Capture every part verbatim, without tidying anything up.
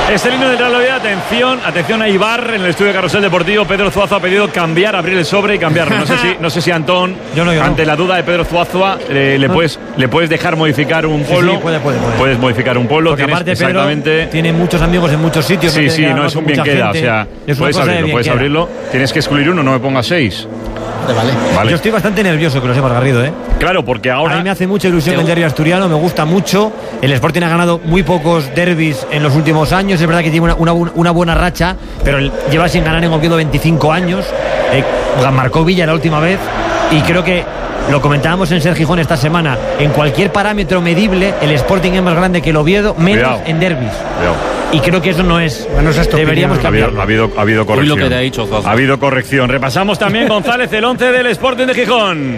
Este himno del Real Oviedo, atención, atención a Ibar en el estudio de Carrusel Deportivo. Pedro Zuazua ha pedido cambiar, abrir el sobre y cambiarlo. No sé si, no sé si Antón, yo no, yo ante no. la duda de Pedro Zuazua, eh, le, no. puedes, le puedes dejar modificar un polo. Sí, sí, puede, puede, puede. Puedes modificar un polo. Porque tienes aparte exactamente. Pedro tiene muchos amigos en muchos sitios. Sí, no sí, no es un bien queda. Gente. O sea, puedes abrirlo, puedes queda. abrirlo. Tienes que excluir uno, no me pongas seis. Vale. Vale. Yo estoy bastante nervioso, que lo sepas, Garrido, ¿eh? Claro, porque ahora... A mí me hace mucha ilusión el derbi asturiano, me gusta mucho. El Sporting ha ganado muy pocos derbis en los últimos años. Es verdad que tiene una, una, una buena racha, pero lleva sin ganar en Oviedo veinticinco años. Eh, marcó Villa la última vez y creo que lo comentábamos en Ser Gijón esta semana. En cualquier parámetro medible, el Sporting es más grande que el Oviedo, menos Cuidado. en derbis. Cuidado. Y creo que eso no es. Bueno, eso es deberíamos cambiarlo. Ha habido, ha habido corrección. Uy, lo que te ha dicho, ha habido corrección. Repasamos también, González, el once del Sporting de Gijón.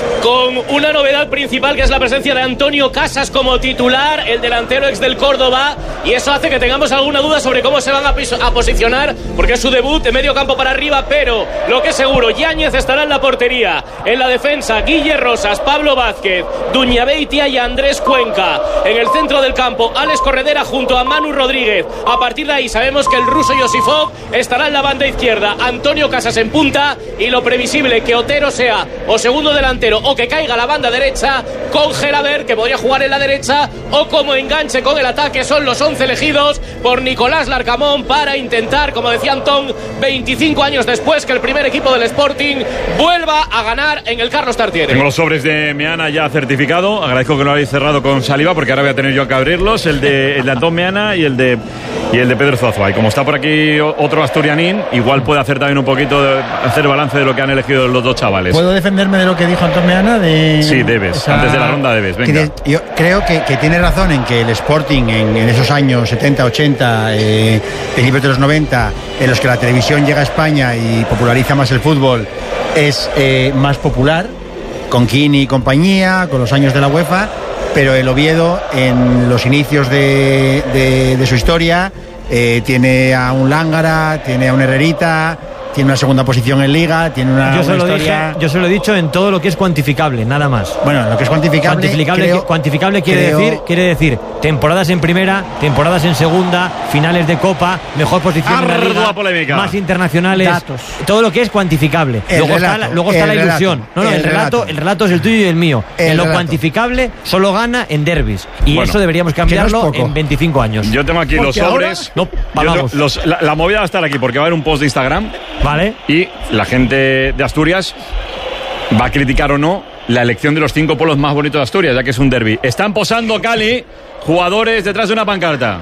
Con una novedad principal, que es la presencia de Antonio Casas como titular, el delantero ex del Córdoba, y eso hace que tengamos alguna duda sobre cómo se van a, a posicionar, porque es su debut de medio campo para arriba, pero lo que es seguro, Yáñez estará en la portería, en la defensa, Guille Rosas, Pablo Vázquez, Duñabeitia y Andrés Cuenca, en el centro del campo, Alex Corredera junto a Manu Rodríguez. A partir de ahí sabemos que el ruso Yosifov estará en la banda izquierda, Antonio Casas en punta, y lo previsible que Otero sea o segundo delantero o que caiga a la banda derecha con Gelaber, que podría jugar en la derecha, o como enganche con el ataque. Son los once elegidos por Nicolás Larcamón para intentar, como decía Antón, veinticinco años después, que el primer equipo del Sporting vuelva a ganar en el Carlos Tartiere. Tengo los sobres de Meana ya certificado. Agradezco que lo habéis cerrado con saliva, porque ahora voy a tener yo que abrirlos, el de, el de Antón Meana y el de y el de Pedro Zuazua. Y como está por aquí otro asturianín, igual puede hacer también un poquito de, hacer balance de lo que han elegido los dos chavales. ¿Puedo defenderme de lo que dijo Antón Meana? De sí, debes. Esa... Antes de la ronda debes. Venga. Yo creo que, que tiene razón en que el Sporting en, en esos años setenta, ochenta, eh, principios de los noventa, en los que la televisión llega a España y populariza más el fútbol, es eh, más popular, con Kini y compañía, con los años de la UEFA. Pero el Oviedo, en los inicios de, de, de su historia, eh, tiene a un Lángara, tiene a un Herrerita, tiene una segunda posición en Liga, tiene una, yo, se una lo historia... dije, yo se lo he dicho en todo lo que es cuantificable, nada más. Bueno, lo que es cuantificable... Cuantificable, creo, cuantificable quiere, creo... decir, quiere decir temporadas en primera, temporadas en segunda, finales de Copa, mejor posición Ardua en la Liga, polémica. más internacionales, datos. Todo lo que es cuantificable. El luego relato, está la, luego está la relato, ilusión. No, no, el, el, relato, relato. el relato es el tuyo y el mío. El en lo relato. cuantificable solo gana en derbis. Y bueno, eso deberíamos cambiarlo no es en veinticinco años. Yo tengo aquí Porque los sobres. Ahora, no, yo, los, la, la movida va a estar aquí, porque va a haber un post de Instagram. Vale. Y la gente de Asturias va a criticar o no la elección de los cinco polos más bonitos de Asturias, ya que es un derbi. Están posando, Cali, jugadores detrás de una pancarta.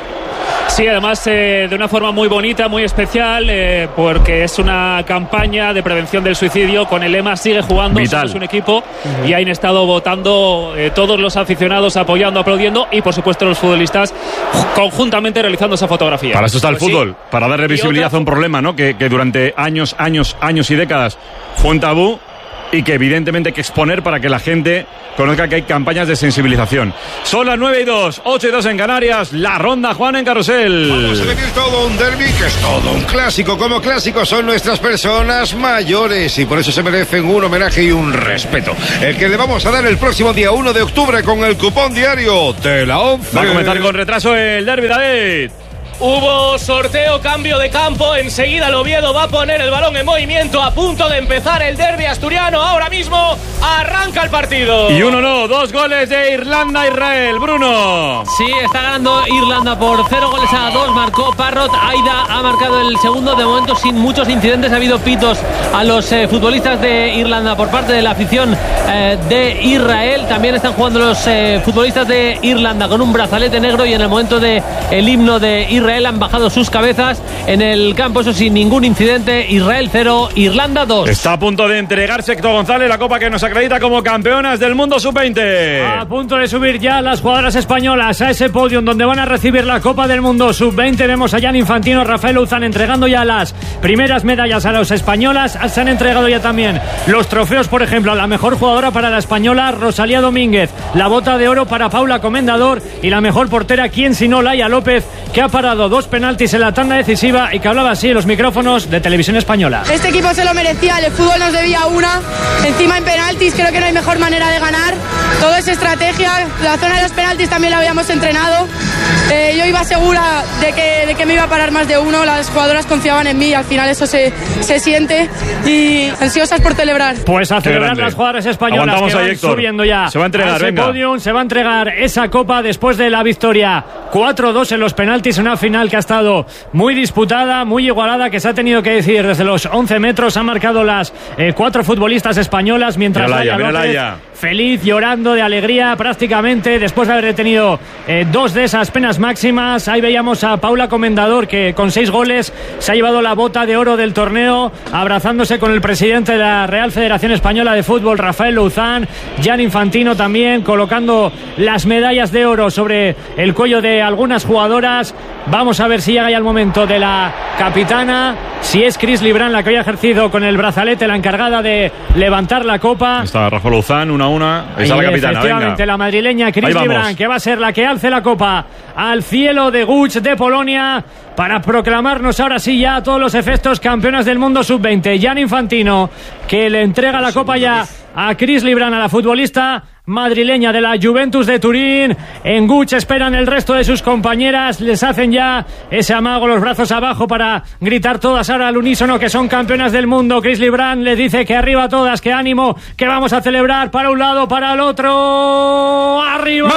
Sí, además eh, de una forma muy bonita, muy especial, eh, porque es una campaña de prevención del suicidio con el lema Sigue jugando, somos un equipo. Uh-huh. Y ahí han estado votando eh, todos los aficionados, apoyando, aplaudiendo, y por supuesto los futbolistas conjuntamente realizando esa fotografía. Para eso está el pues fútbol, sí. Para darle visibilidad otra... a un problema, ¿no? Que, que durante años, años, años y décadas fue un tabú, y que evidentemente hay que exponer para que la gente conozca que hay campañas de sensibilización. Son las nueve y dos, ocho y dos en Canarias. La ronda, Juan, en Carrusel. Vamos a vivir todo un derbi, que es todo un clásico. Como clásicos son nuestras personas mayores, y por eso se merecen un homenaje y un respeto, el que le vamos a dar el próximo día uno de octubre con el cupón diario de la once. Va a comenzar con retraso el derbi, David. Hubo sorteo, cambio de campo. Enseguida el Oviedo va a poner el balón en movimiento. A punto de empezar el derbi asturiano. Ahora mismo arranca el partido. Y uno no, dos goles de Irlanda-Israel. Bruno. Sí, está ganando Irlanda por cero goles a dos. Marcó Parrot. Aida ha marcado el segundo. De momento sin muchos incidentes. Ha habido pitos a los eh, futbolistas de Irlanda por parte de la afición eh, de Israel. También están jugando los eh, futbolistas de Irlanda con un brazalete negro, y en el momento del el himno de Israel Israel han bajado sus cabezas en el campo, eso sin ningún incidente. Israel cero, Irlanda dos. Está a punto de entregarse Héctor González la copa que nos acredita como campeonas del mundo sub veinte. A punto de subir ya las jugadoras españolas a ese podio donde van a recibir la copa del mundo sub veinte. Vemos a Jan Infantino, Rafael Uzán entregando ya las primeras medallas a las españolas. Se han entregado ya también los trofeos, por ejemplo, a la mejor jugadora para la española, Rosalía Domínguez, la bota de oro para Paula Comendador, y la mejor portera, quién sino Laia López, que ha parado dos penaltis en la tanda decisiva y que hablaba así en los micrófonos de Televisión Española. Este equipo se lo merecía, el fútbol nos debía una, encima en penaltis creo que no hay mejor manera de ganar, todo es estrategia, la zona de los penaltis también la habíamos entrenado Eh, yo iba segura de que, de que me iba a parar más de uno, las jugadoras confiaban en mí y al final eso se, se siente y ansiosas por celebrar. Pues a celebrar las jugadoras españolas. Aguantamos que van ahí, subiendo ya. Se va a entregar, a ese podium, se va a entregar esa copa después de la victoria cuatro dos en los penaltis, una final que ha estado muy disputada, muy igualada, que se ha tenido que decir desde los once metros. Han marcado las eh, cuatro futbolistas españolas, mientras Laia López, feliz, llorando de alegría prácticamente, después de haber tenido eh, dos de esas penas máximas. Ahí veíamos a Paula Comendador, que con seis goles se ha llevado la bota de oro del torneo, abrazándose con el presidente de la Real Federación Española de Fútbol, Rafael Louzán. Gianni Infantino también colocando las medallas de oro sobre el cuello de algunas jugadoras. Vamos a ver si llega ya el momento de la capitana, si es Cris Librán la que hoy ha ejercido con el brazalete la encargada de levantar la copa. Está Rafa Louzán, una a una. Ahí está la capitana. Efectivamente, venga. La madrileña Cris Librán, que va a ser la que alce la copa al cielo de Guch de Polonia para proclamarnos ahora sí ya a todos los efectos campeonas del mundo sub veinte. Gianni Infantino, que le entrega la copa ya a Cris Librán, a la futbolista madrileña de la Juventus de Turín. En Guch esperan el resto de sus compañeras, les hacen ya ese amago, los brazos abajo, para gritar todas ahora al unísono que son campeonas del mundo. Cris Librán les dice que arriba todas, que ánimo, que vamos a celebrar, para un lado, para el otro. ¡Arriba!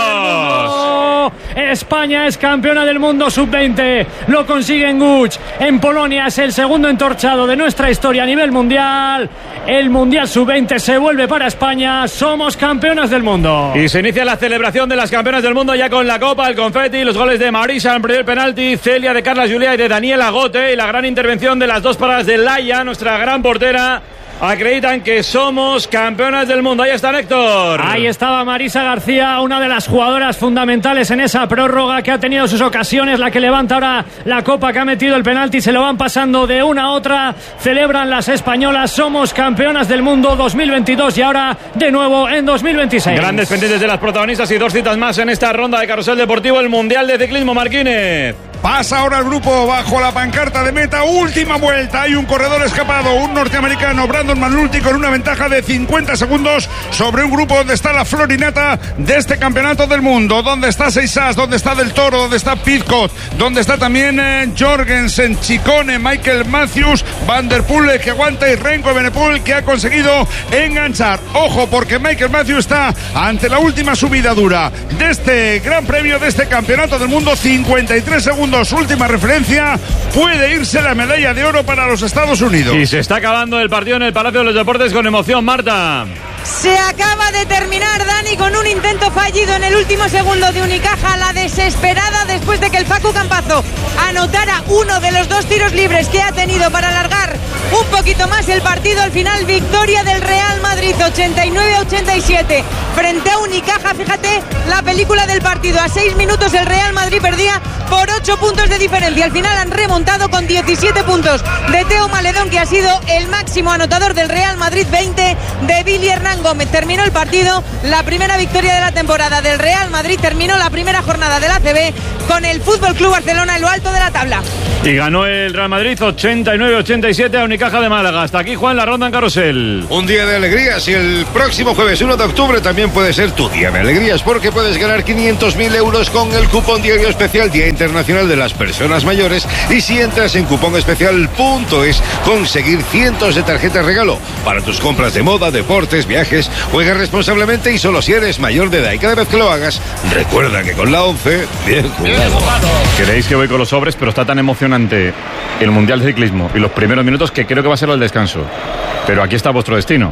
¡Vamos! España es campeona del mundo sub veinte, lo consigue en Guch, en Polonia. Es el segundo entorchado de nuestra historia a nivel mundial. El mundial sub veinte se vuelve para España, somos campeones campeonas del mundo. Y se inicia la celebración de las campeonas del mundo ya con la copa, el confeti, los goles de Marisa en el primer penalti, Celia, de Carla Julia y de Daniela Gote, y la gran intervención de las dos paradas de Laia, nuestra gran portera. Acreditan que somos campeonas del mundo. Ahí está Héctor. Ahí estaba Marisa García, una de las jugadoras fundamentales en esa prórroga, que ha tenido sus ocasiones, la que levanta ahora la copa, que ha metido el penalti. Se lo van pasando de una a otra. Celebran las españolas. Somos campeonas del mundo dos mil veintidós y ahora de nuevo en dos mil veintiséis. Grandes pendientes de las protagonistas y dos citas más en esta ronda de Carrusel Deportivo, el Mundial de Ciclismo. Marquínez. Pasa ahora el grupo bajo la pancarta de meta, última vuelta. Hay un corredor escapado, un norteamericano, Brandon Manulti, con una ventaja de cincuenta segundos sobre un grupo donde está la florinata de este campeonato del mundo, donde está Seisas, donde está Del Toro, donde está Pidcock, donde está también eh, Jorgensen, Chicone, Michael Matthews, Van der Poel, que aguanta, y Renko Evenepoel, que ha conseguido enganchar. Ojo, porque Michael Matthews está ante la última subida dura de este gran premio, de este campeonato del mundo. Cincuenta y tres segundos, última referencia, puede irse la medalla de oro para los Estados Unidos. Y se está acabando el partido en el Palacio de los Deportes con emoción, Marta. Se acaba de terminar, Dani, con un intento fallido en el último segundo de Unicaja, la desesperada, después de que el Facu Campazo anotara uno de los dos tiros libres que ha tenido para alargar un poquito más el partido. Al final, victoria del Real Madrid, ochenta y nueve a ochenta y siete frente a Unicaja. Fíjate la película del partido, a seis minutos el Real Madrid perdía por ocho puntos de diferencia. Al final han remontado con diecisiete puntos de Teo Maledón, que ha sido el máximo anotador del Real Madrid, veinte de Billy Hernán Gómez. Terminó el partido, la primera victoria de la temporada del Real Madrid. Terminó la primera jornada del A C B con el Fútbol Club Barcelona en lo alto de la tabla. Y ganó el Real Madrid ochenta y nueve a ochenta y siete a Unicaja de Málaga. Hasta aquí, Juan, la ronda en Carrusel. Un día de alegrías, y el próximo jueves uno de octubre también puede ser tu día de alegrías, porque puedes ganar quinientos mil euros con el cupón diario especial Día Internacional de las Personas Mayores. Y si entras en cuponespecial punto es, conseguir cientos de tarjetas regalo para tus compras de moda, deportes, viajes. Juega responsablemente y solo si eres mayor de edad. Y cada vez que lo hagas, recuerda que con la once, bien jugado. Creéis que voy con los sobres, pero está tan emocionante el Mundial de Ciclismo y los primeros minutos que creo que va a ser el descanso. Pero aquí está vuestro destino.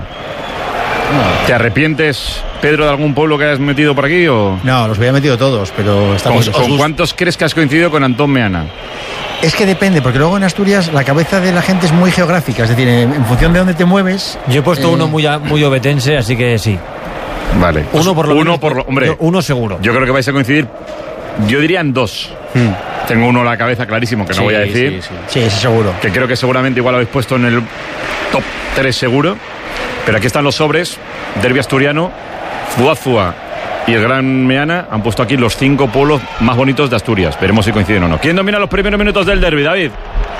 ¿Te arrepientes, Pedro, de algún pueblo que hayas metido por aquí? O... No, los había metido todos, pero estamos... ¿Con, ¿con cuántos crees que has coincidido con Antón Meana? Es que depende, porque luego en Asturias la cabeza de la gente es muy geográfica, es decir, en, en función de dónde te mueves... Yo he puesto eh... uno muy, muy obetense, así que sí. Vale. Uno por lo uno menos, por lo, hombre, uno seguro. Yo creo que vais a coincidir, yo diría en dos. Hmm. Tengo uno en la cabeza clarísimo, que no sí, voy a decir. Sí, sí. sí, sí, seguro. Que creo que seguramente igual lo habéis puesto en el top tres seguro. Pero aquí están los sobres. Derbi asturiano, Zuazua y el Gran Meana han puesto aquí los cinco pueblos más bonitos de Asturias. Veremos si coinciden o no. ¿Quién domina los primeros minutos del derbi, David?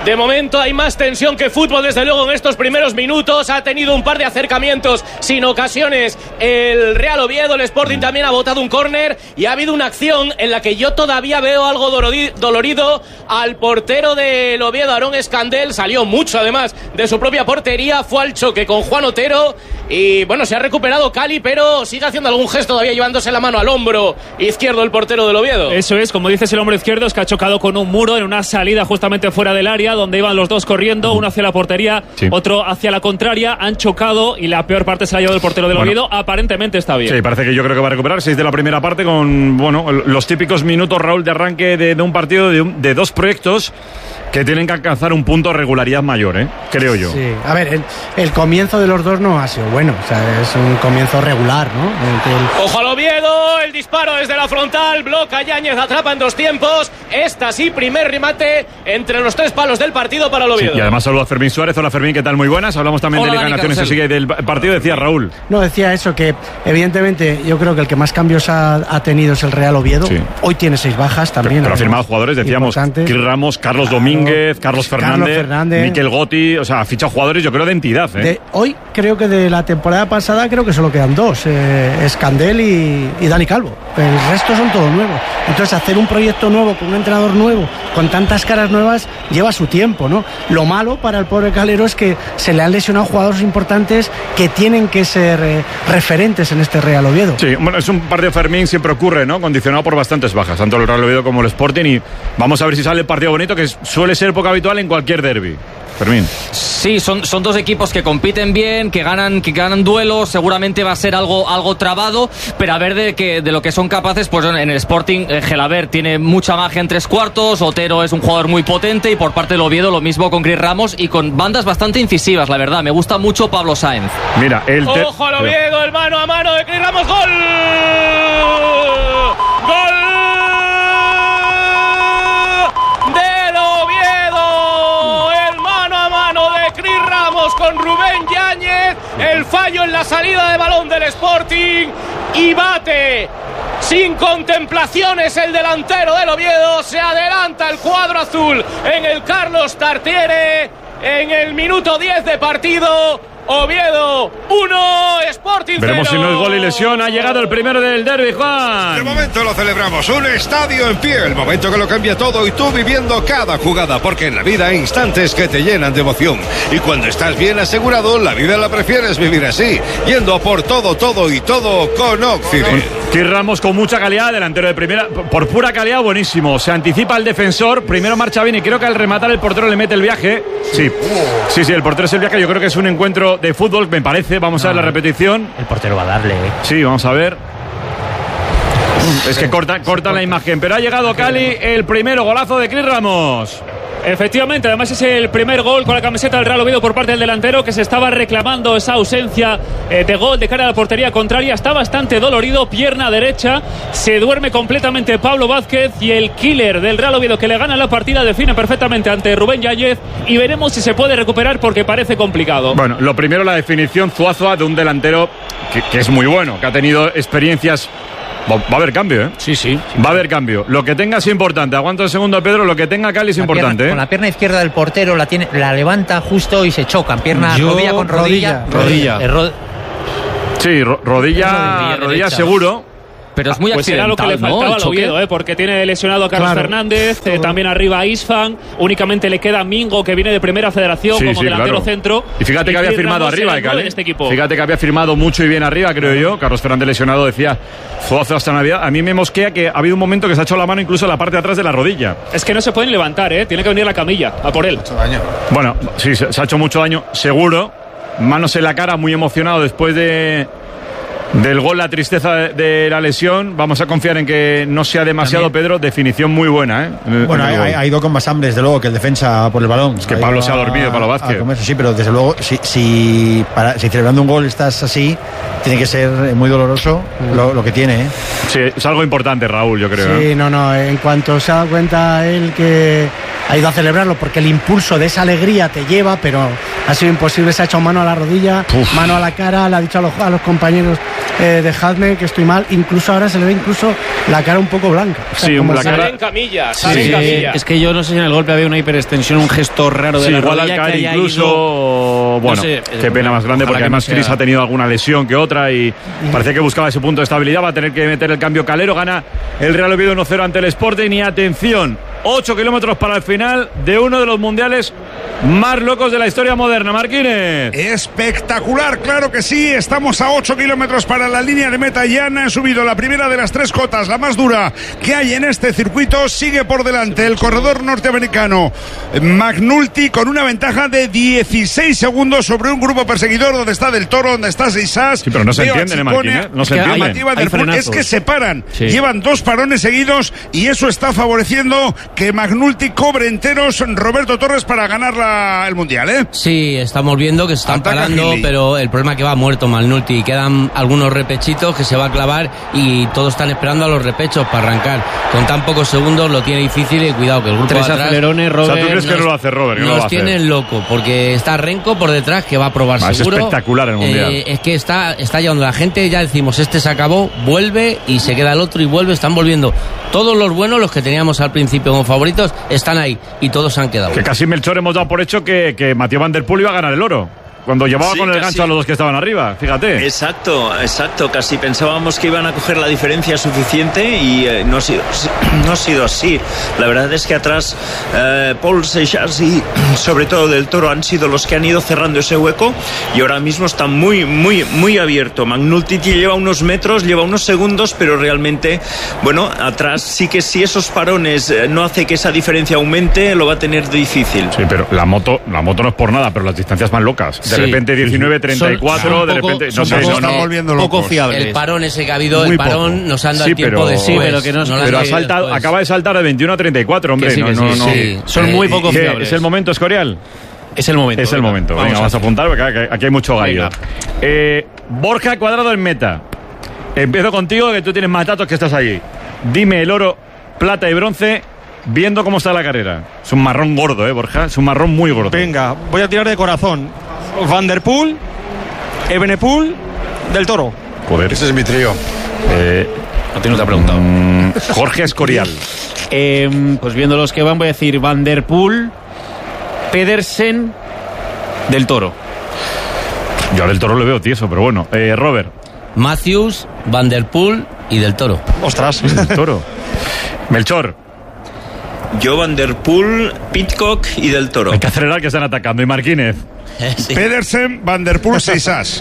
De momento hay más tensión que fútbol, desde luego, en estos primeros minutos. Ha tenido un par de acercamientos sin ocasiones el Real Oviedo. El Sporting también ha botado un córner y ha habido una acción en la que yo todavía veo algo dolorido al portero del Oviedo, Aarón Escandel. Salió mucho, además, de su propia portería. Fue al choque con Juan Otero y, bueno, se ha recuperado Cali, pero sigue haciendo algún gesto todavía, llevándose la mano al hombro izquierdo el portero del Oviedo. Eso es, como dices, el hombro izquierdo es que ha chocado con un muro en una salida justamente fuera del área, donde iban los dos corriendo, uno hacia la portería, sí. otro hacia la contraria. Han chocado y la peor parte se la ha llevado el portero del bueno. Oviedo. Aparentemente está bien. Sí, parece que yo creo que va a recuperar. Seis de la primera parte con, bueno, los típicos minutos, Raúl, de arranque de, de un partido de, un, de dos proyectos que tienen que alcanzar un punto de regularidad mayor, ¿eh? Creo yo. Sí, a ver, el, el comienzo de los dos no ha sido bueno, o sea, es un comienzo regular, ¿no? El... Ojo al Oviedo, el disparo desde la frontal, bloca Yáñez, atrapa en dos tiempos. Esta sí, primer remate entre los tres palos del partido para el Oviedo. Sí, y además saludo a Fermín Suárez. Hola Fermín, ¿qué tal? Muy buenas. Hablamos también Hola, de Liga de Naciones enseguida del partido, decía Raúl. No, decía eso, que evidentemente yo creo que el que más cambios ha, ha tenido es el Real Oviedo. Sí. Hoy tiene seis bajas también. Pero, pero ha firmado jugadores, decíamos, Chris Ramos, Carlos claro, Domínguez, Carlos Fernández, Carlos Fernández, Miquel Gotti, o sea, ha fichado jugadores, yo creo, de entidad. ¿eh? De, hoy creo que de la temporada pasada creo que solo quedan dos, eh, Escandel y, y Dani Calvo. El resto son todos nuevos. Entonces hacer un proyecto nuevo con un entrenador nuevo, con tantas caras nuevas, lleva su tiempo, ¿no? Lo malo para el pobre Calero es que se le han lesionado jugadores importantes que tienen que ser eh, referentes en este Real Oviedo. Sí, bueno, es un partido, Fermín, siempre ocurre, ¿no? Condicionado por bastantes bajas, tanto el Real Oviedo como el Sporting, y vamos a ver si sale el partido bonito, que suele ser poco habitual en cualquier derbi. Fermín. Sí, son, son dos equipos que compiten bien, que ganan, que ganan duelos. Seguramente va a ser algo, algo trabado, pero a ver de, que, de lo que son capaces. Pues en el Sporting, eh, Gelabert tiene mucha magia en tres cuartos, Otero es un jugador muy potente, y por parte del Oviedo lo mismo con Chris Ramos y con bandas bastante incisivas, la verdad. Me gusta mucho Pablo Sáenz. Mira, el ter... Ojo al Oviedo, el mano a mano de Chris Ramos. ¡Gol! ¡Gol! Con Rubén Yáñez, el fallo en la salida de balón del Sporting, y bate sin contemplaciones el delantero del Oviedo. Se adelanta el cuadro azul en el Carlos Tartiere en el minuto diez de partido. Oviedo uno, Sporting cero. Veremos si no es gol y lesión. Ha llegado el primero del derbi, Juan. De momento lo celebramos. Un estadio en pie. El momento que lo cambia todo, y tú viviendo cada jugada. Porque en la vida hay instantes que te llenan de emoción. Y cuando estás bien asegurado, la vida la prefieres vivir así. Yendo por todo, todo y todo con Occident. Chris Ramos con mucha calidad, delantero de primera. Por pura calidad, buenísimo. Se anticipa el defensor. Primero marcha bien y creo que al rematar el portero le mete el viaje. Sí, sí, sí, el portero es el viaje. Yo creo que es un encuentro de fútbol, me parece. Vamos no, a ver la repetición. El portero va a darle, ¿eh? Sí, vamos a ver. Es que corta, corta la imagen, pero ha llegado Cali, el primero, golazo de Chris Ramos. Efectivamente, además es el primer gol con la camiseta del Real Oviedo por parte del delantero, que se estaba reclamando esa ausencia eh, de gol de cara a la portería contraria. Está bastante dolorido, pierna derecha, se duerme completamente Pablo Vázquez, y el killer del Real Oviedo, que le gana la partida, define perfectamente ante Rubén Yáñez, y veremos si se puede recuperar, porque parece complicado. Bueno, lo primero, la definición Zuazua de un delantero que, que es muy bueno, que ha tenido experiencias. Va a haber cambio, ¿eh? Sí, sí. Va a haber cambio. Lo que tenga es importante. Aguanto el segundo, Pedro. Lo que tenga Cali es la importante, pierna, ¿eh? Con la pierna izquierda del portero la tiene, la levanta justo y se chocan. Pierna, Yo, rodilla con rodilla. Rodilla. rodilla. Eh, ro... Sí, ro rodilla, rodilla, rodilla seguro. Pero es muy pues accidental, era lo que le faltaba, ¿no? al Oviedo, ¿eh? Porque tiene lesionado a Carlos claro. Fernández, eh, también arriba a Isfan, únicamente le queda Mingo, que viene de Primera Federación, sí, como sí, delantero claro. centro. Y fíjate y que había firmado arriba, Cali. Este equipo. Fíjate que había firmado mucho y bien arriba, creo yo. Carlos Fernández lesionado, decía, Zuazo hasta Navidad. A mí me mosquea que ha habido un momento que se ha hecho la mano incluso en la parte de atrás de la rodilla. Es que no se pueden levantar, ¿eh? Tiene que venir la camilla a por él. Mucho daño. Bueno, sí, se, se ha hecho mucho daño, seguro. Manos en la cara, muy emocionado después de... del gol, la tristeza de, de la lesión. Vamos a confiar en que no sea demasiado. También. Pedro, definición muy buena, ¿eh? Bueno, ha, ha ido con más hambre, desde luego, que el defensa por el balón. Es que ha Pablo se ha dormido, Pablo Vázquez. A, a sí, pero desde luego, si, si, para, si celebrando un gol estás así, tiene que ser muy doloroso lo, lo que tiene, ¿eh? Sí, es algo importante, Raúl, yo creo. Sí, ¿eh? no, no, en cuanto se ha dado cuenta él que ha ido a celebrarlo porque el impulso de esa alegría te lleva, pero ha sido imposible, se ha hecho mano a la rodilla, Uf. mano a la cara, le ha dicho a los, a los compañeros, eh, dejadme que estoy mal, incluso ahora se le ve incluso la cara un poco blanca. O sea, sí, como la si... cara en camilla, sí, sí, en camilla. Es que yo no sé si en el golpe había una hiperextensión, un gesto raro de sí, la igual rodilla al caer que haya incluso, ido... bueno, no sé, qué pena más grande porque además no Chris ha tenido alguna lesión que otra y parecía que buscaba ese punto de estabilidad, va a tener que meter el cambio Calero, gana el Real Oviedo uno cero ante el Sporting y atención, ocho kilómetros para el final de uno de los mundiales más locos de la historia moderna. Marquínez. Espectacular, claro que sí. Estamos a ocho kilómetros para la línea de meta. Ya han subido la primera de las tres cotas, la más dura que hay en este circuito. Sigue por delante el corredor norteamericano McNulty con una ventaja de dieciséis segundos sobre un grupo perseguidor donde está Del Toro, donde está Seisás. Sí, pero no se entienden, ¿eh, Marquínez? No se entienden. Es que se paran. Sí. Llevan dos parones seguidos y eso está favoreciendo que McNulty cobre enteros Roberto Torres para ganar la, el Mundial, ¿eh? Sí, estamos viendo que se están Ataca parando, Gili. Pero el problema es que va muerto McNulty. Quedan algunos repechitos que se va a clavar y todos están esperando a los repechos para arrancar. Con tan pocos segundos lo tiene difícil y cuidado que el grupo Tres de atrás... acelerones, Robert... O sea, ¿tú crees nos, que no lo hace Robert? Nos no lo va tienen loco porque está Renko por detrás que va a probar va, seguro. Es espectacular el Mundial. Eh, es que está, está llevando la gente, ya decimos, este se acabó, vuelve y se queda el otro y vuelve, están volviendo. Todos los buenos, los que teníamos al principio como favoritos, están ahí y todos se han quedado. Que casi Melchor hemos dado por hecho que, que Mathieu Van Der Poel iba a ganar el oro. Cuando llevaba sí, con el gancho a los dos que estaban arriba, fíjate. Exacto, exacto. Casi pensábamos que iban a coger la diferencia suficiente y eh, no, ha sido, no ha sido así. La verdad es que atrás eh, Paul Seixas y sobre todo Del Toro han sido los que han ido cerrando ese hueco y ahora mismo está muy, muy, muy abierto. McNulty lleva unos metros, lleva unos segundos, pero realmente, bueno, atrás sí que si esos parones no hace que esa diferencia aumente, lo va a tener difícil. Sí, pero la moto, la moto no es por nada, pero las distancias más locas. De Sí. repente diecinueve treinta y cuatro, son, son de poco, repente no sé, poco, no, no, volviendo locos. Poco fiables. El parón ese que ha habido, Muy el parón poco. nos han dado sí, el tiempo pero, de sí, pero que no, no pero ha saltado, pues. acaba de saltar de veintiuno a treinta y cuatro, hombre, sí, no, sí, no, sí, no. sí. Son eh, muy poco fiables. ¿Es el momento, Escorial? Es el momento. Es el venga, momento. Venga, vamos, vamos a apuntar porque aquí hay mucho gallo. Eh, Borja Cuadrado en meta. Empiezo contigo, que tú tienes más datos que estás allí. Dime el oro, plata y bronce, viendo cómo está la carrera. Es un marrón gordo, ¿eh, Borja? Es un marrón muy gordo. Venga, voy a tirar de corazón. Van Der Poel, Evenepoel, Del Toro. Joder. Ese es mi trío. Eh, a ti no te ha preguntado. Mm, Jorge Escorial. eh, pues viendo los que van, voy a decir Van Der Poel, Pedersen, Del Toro. Yo a Del Toro le veo tieso, pero bueno. Eh, Robert. Matthews, Van Der Poel y Del Toro. Ostras. Del Toro. Melchor. Yo, Van Der Poel, Pidcock y Del Toro. Hay que acelerar que están atacando. ¿Y Marquínez? Sí. Pedersen, Van Der Poel, Seisás.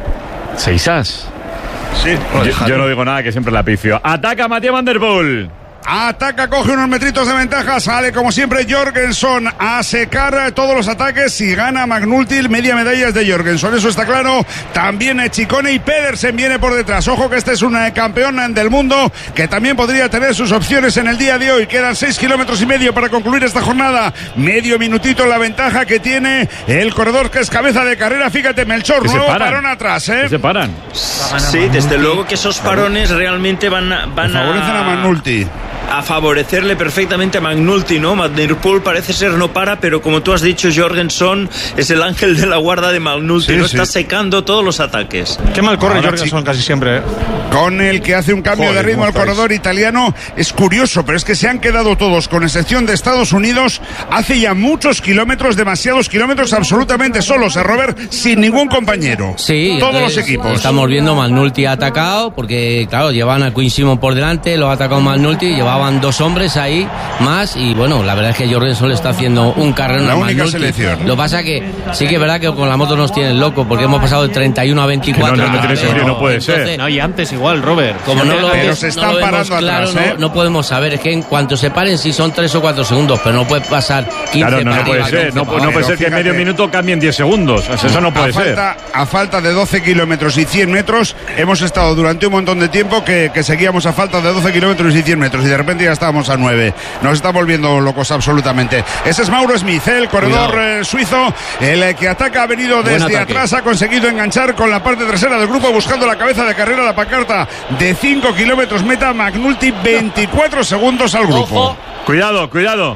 ¿Seisás? Sí. Yo, yo no digo nada, que siempre la pifio. Ataca Mathieu Van Der Poel. Ataca, coge unos metritos de ventaja, sale como siempre Jorgensen a secar todos los ataques y gana McNulty, media medalla es de Jorgensen, eso está claro. También Chicone y Pedersen viene por detrás. Ojo que este es un campeón del mundo que también podría tener sus opciones en el día de hoy. Quedan seis kilómetros y medio para concluir esta jornada. Medio minutito la ventaja que tiene el corredor que es cabeza de carrera. Fíjate, Melchor, nuevo parón atrás, ¿eh? Que se paran. Sí, desde luego que esos parones realmente van a... Van favorecen a, a McNulty. A favorecerle perfectamente a McNulty, ¿no? Van Der Poel parece ser no para, pero como tú has dicho, Jorgensen es el ángel de la guarda de McNulty, sí, ¿no? Sí. Está secando todos los ataques. Qué mal corre Ahora Jorgensen sí. casi siempre, ¿eh? Con el que hace un cambio Joder, de ritmo al corredor italiano. Es curioso, pero es que se han quedado todos, con excepción de Estados Unidos, hace ya muchos kilómetros, demasiados kilómetros, absolutamente solos, a Robert, sin ningún compañero. Sí, todos los equipos. Estamos viendo, McNulty ha atacado, porque claro, llevaban a Quinn Simon por delante, lo ha atacado McNulty, llevaban dos hombres ahí más y bueno, la verdad es que Jorgensen le está haciendo un carrero. La única McNulty. selección. Lo que pasa que sí que es verdad que con la moto nos tienen locos, porque hemos pasado de treinta y uno a veinticuatro. Que no, no, no, tiene sentido, no puede Entonces, ser. No, y antes igual, Robert. Como no lo, pero ves, se están no lo vemos parando claro, atrás, ¿eh? no, no podemos saber. Es que en cuanto se paren, sí son tres o cuatro segundos, pero no puede pasar quince Claro, no, para no puede arriba, ser. No, para no puede ser que en medio minuto cambien diez segundos. O sea, eso no puede a ser. Falta, a falta de doce kilómetros y cien metros, hemos estado durante un montón de tiempo que, que seguíamos a falta de doce kilómetros y cien metros y de repente ya estábamos a nueve. Nos está volviendo locos absolutamente. Ese es Mauro Smith, el corredor eh, suizo, el que ataca, ha venido desde atrás, ha conseguido enganchar con la parte trasera del grupo buscando la cabeza de carrera, la pancarta de cinco kilómetros meta. McNulty, veinticuatro segundos al grupo. Ojo. Cuidado, cuidado.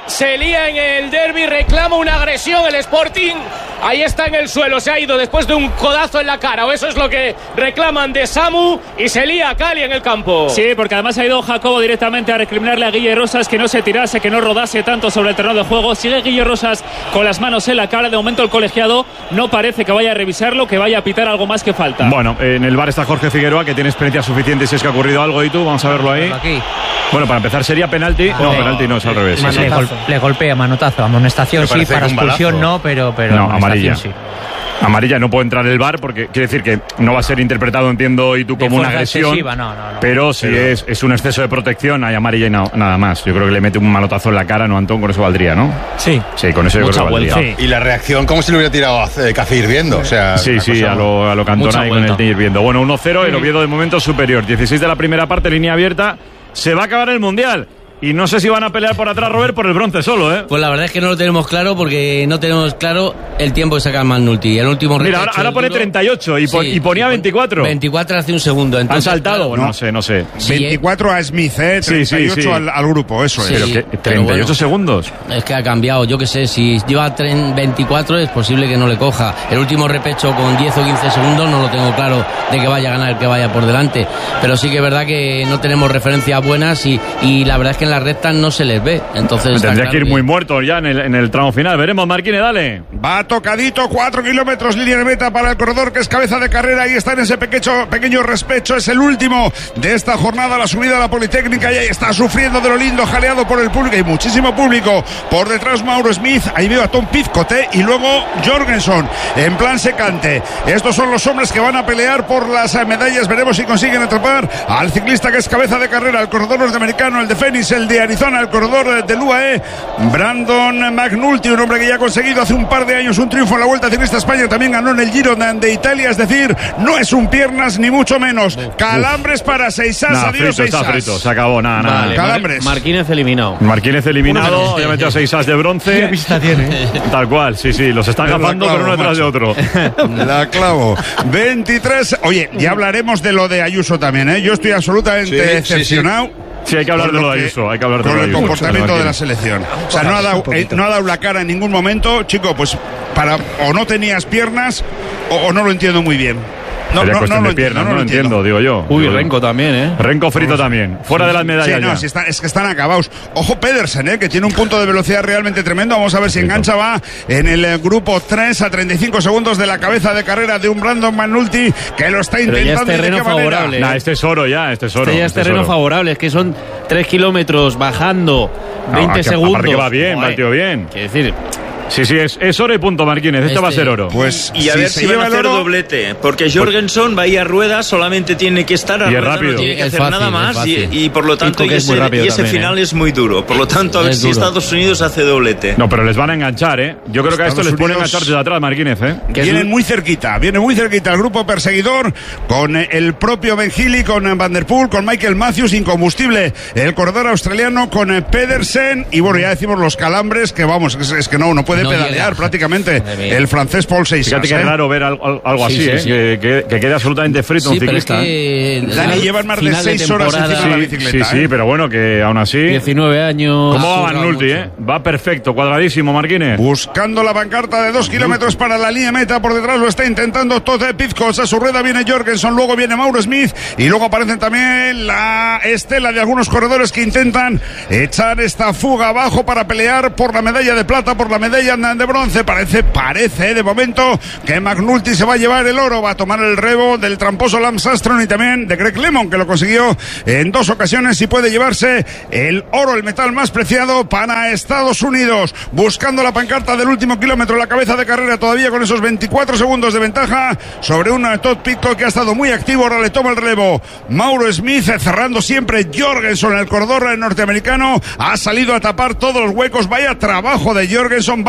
se lía en el derbi, reclama una agresión el Sporting. Ahí está en el suelo, se ha ido después de un codazo en la cara, o eso es lo que reclaman de Samu, y se lía Cali en el campo. Sí, porque además ha ido Jacobo directamente a recriminarle a Guille Rosas que no se tirase, que no rodase tanto sobre el terreno de juego. Sigue Guille Rosas con las manos en la cara. De momento el colegiado no parece que vaya a revisarlo, que vaya a pitar algo más que falta. Bueno, en el bar está Jorge Figueroa, que tiene experiencia suficiente si es que ha ocurrido algo. ¿Y tú? Vamos a verlo ahí. Aquí. Bueno, para empezar sería penalti. No, no penalti no, es al revés. Le, gol, le golpea, manotazo. Amonestación sí, para expulsión no, pero, pero no, amarilla. Sí. Amarilla, no puede entrar el V A R porque quiere decir que no va a ser interpretado, entiendo, y tú como una agresión. No, no, no, pero si pero... Es, es un exceso de protección, hay amarilla y no, nada más. Yo creo que le mete un manotazo en la cara, ¿no, Antón? Con eso valdría, ¿no? Sí. Sí, con eso yo creo que valdría. Sí. Y la reacción, como si le hubiera tirado a Café Hirviendo. O sea, sí, sí, a lo, a lo Cantona y con el Hirviendo. Bueno, uno cero, el Oviedo de momento superior. dieciséis de la primera parte, línea abierta. Se va a acabar el Mundial. Y no sé si van a pelear por atrás, Robert, por el bronce solo, ¿eh? Pues la verdad es que no lo tenemos claro porque no tenemos claro el tiempo que saca el Magnulti. El último Mira, ahora, ahora pone treinta y ocho y, pon, sí, y ponía veinticuatro. veinticuatro hace un segundo. Entonces, ¿han saltado? Claro, no, no sé, no sé. Sí, veinticuatro a Smith, ¿eh? treinta y ocho sí, sí, sí. Al, al grupo, eso sí, es. Pero que, treinta y ocho bueno, segundos. Es que ha cambiado, yo qué sé, si lleva veinticuatro es posible que no le coja. El último repecho con diez o quince segundos no lo tengo claro de que vaya a ganar el que vaya por delante. Pero sí que es verdad que no tenemos referencias buenas y, y la verdad es que en las rectas no se les ve. Entonces tendría que ir muy muerto ya en el, en el tramo final. Veremos, Marquine, dale. Va tocadito, cuatro kilómetros, línea de meta para el corredor que es cabeza de carrera. Ahí está en ese pequeño, pequeño respecho. Es el último de esta jornada, la subida a la Politécnica. Y ahí está sufriendo de lo lindo, jaleado por el público. Hay muchísimo público. Por detrás Mauro Smith. Ahí veo a Tom Pizcote y luego Jorgensen en plan secante. Estos son los hombres que van a pelear por las medallas. Veremos si consiguen atrapar al ciclista que es cabeza de carrera, el corredor norteamericano, el de Phoenix, el de Arizona, el corredor del U A E, Brandon McNulty, un hombre que ya ha conseguido hace un par de años un triunfo en la Vuelta Ciclista a España, también ganó en el Giro de Italia, es decir, no es un piernas ni mucho menos. Calambres Uf. para Seisas, nah, adiós frito, Seisas. Está frito, se acabó, nada, nada. Vale, Calambres. Marquínez eliminado. Marquínez eliminado, ya metió a Seisas de bronce. ¿Qué pista tiene? Tal cual, sí, sí, los están gafando pero uno detrás de otro. La clavo. veintitrés, oye, ya hablaremos de lo de Ayuso también, ¿eh? Yo estoy absolutamente sí, decepcionado. Sí, sí. Sí, hay que hablar de lo de Ayuso, hay que hablar de lo de Ayuso. Con el comportamiento de la selección. O sea, no ha dado, eh, no ha dado la cara en ningún momento, chico, pues para o no tenías piernas o, o no lo entiendo muy bien. No, Sería no, cuestión no de piernas, entiendo, no, no lo entiendo, entiendo, digo yo. Uy, digo Renko yo. también, ¿eh? Renko frito también. Fuera de las medallas. Sí, no, ya. si están, es que están acabados. Ojo Pedersen, ¿eh? Que tiene un punto de velocidad realmente tremendo. Vamos a ver si engancha. Va en el eh, grupo tres a treinta y cinco segundos de la cabeza de carrera de un Brandon McNulty que lo está intentando. Pero ya es terreno favorable. Nah, este es oro ya, este es oro. Este ya es este terreno es favorable. Es que son tres kilómetros bajando veinte no, segundos. Aparte que va bien, va el tío bien. Quiere decir... Sí, sí, es, es oro y punto, Marquínez. Este, este va a ser oro. Pues y a si ver si van a hacer oro, doblete. Porque Jorgensen va a ir a rueda, solamente tiene que estar a y rueda, rápido. no tiene que es hacer fácil, nada más. Y, y por lo tanto, y ese, y ese también, final ¿eh? es muy duro. Por lo tanto, a ver si Estados Unidos hace doblete. No, pero les van a enganchar, ¿eh? Yo creo que a esto les pueden enganchar desde atrás, Marquínez, ¿eh? Vienen muy cerquita, viene muy cerquita el grupo perseguidor con el propio Ben Healy, con Van Der Poel, con Michael Matthews, incombustible el corredor australiano, con Pedersen y bueno, ya decimos los calambres que vamos, es, es que no, no puede no pedalear llega. prácticamente el francés Paul Seisas. Fíjate que es raro ver algo, algo sí, así, sí, ¿eh? Sí. Que, que, que quede absolutamente frito sí, un ciclista. Pero es que Dani lleva más de seis de horas encima sí, de la bicicleta. Sí, sí, ¿eh? pero bueno, que aún así. diecinueve años. ¿Cómo va McNulty, eh? Va perfecto, cuadradísimo, Marquínez. Buscando la pancarta de dos kilómetros para la línea meta. Por detrás lo está intentando Todd Pizcos. A su rueda viene Jorgensen, luego viene Mauro Smith. Y luego aparecen también la estela de algunos corredores que intentan echar esta fuga abajo para pelear por la medalla de plata, por la medalla de bronce. Parece, parece de momento que McNulty se va a llevar el oro, va a tomar el rebo del tramposo Lance Armstrong y también de Greg Lemon, que lo consiguió en dos ocasiones y puede llevarse el oro, el metal más preciado para Estados Unidos. Buscando la pancarta del último kilómetro, la cabeza de carrera todavía con esos veinticuatro segundos de ventaja sobre un Todd Pizcock que ha estado muy activo. Ahora le toma el relevo Mauro Smith, cerrando siempre Jorgensen, el corredor norteamericano ha salido a tapar todos los huecos. Vaya trabajo de Jorgensen, vaya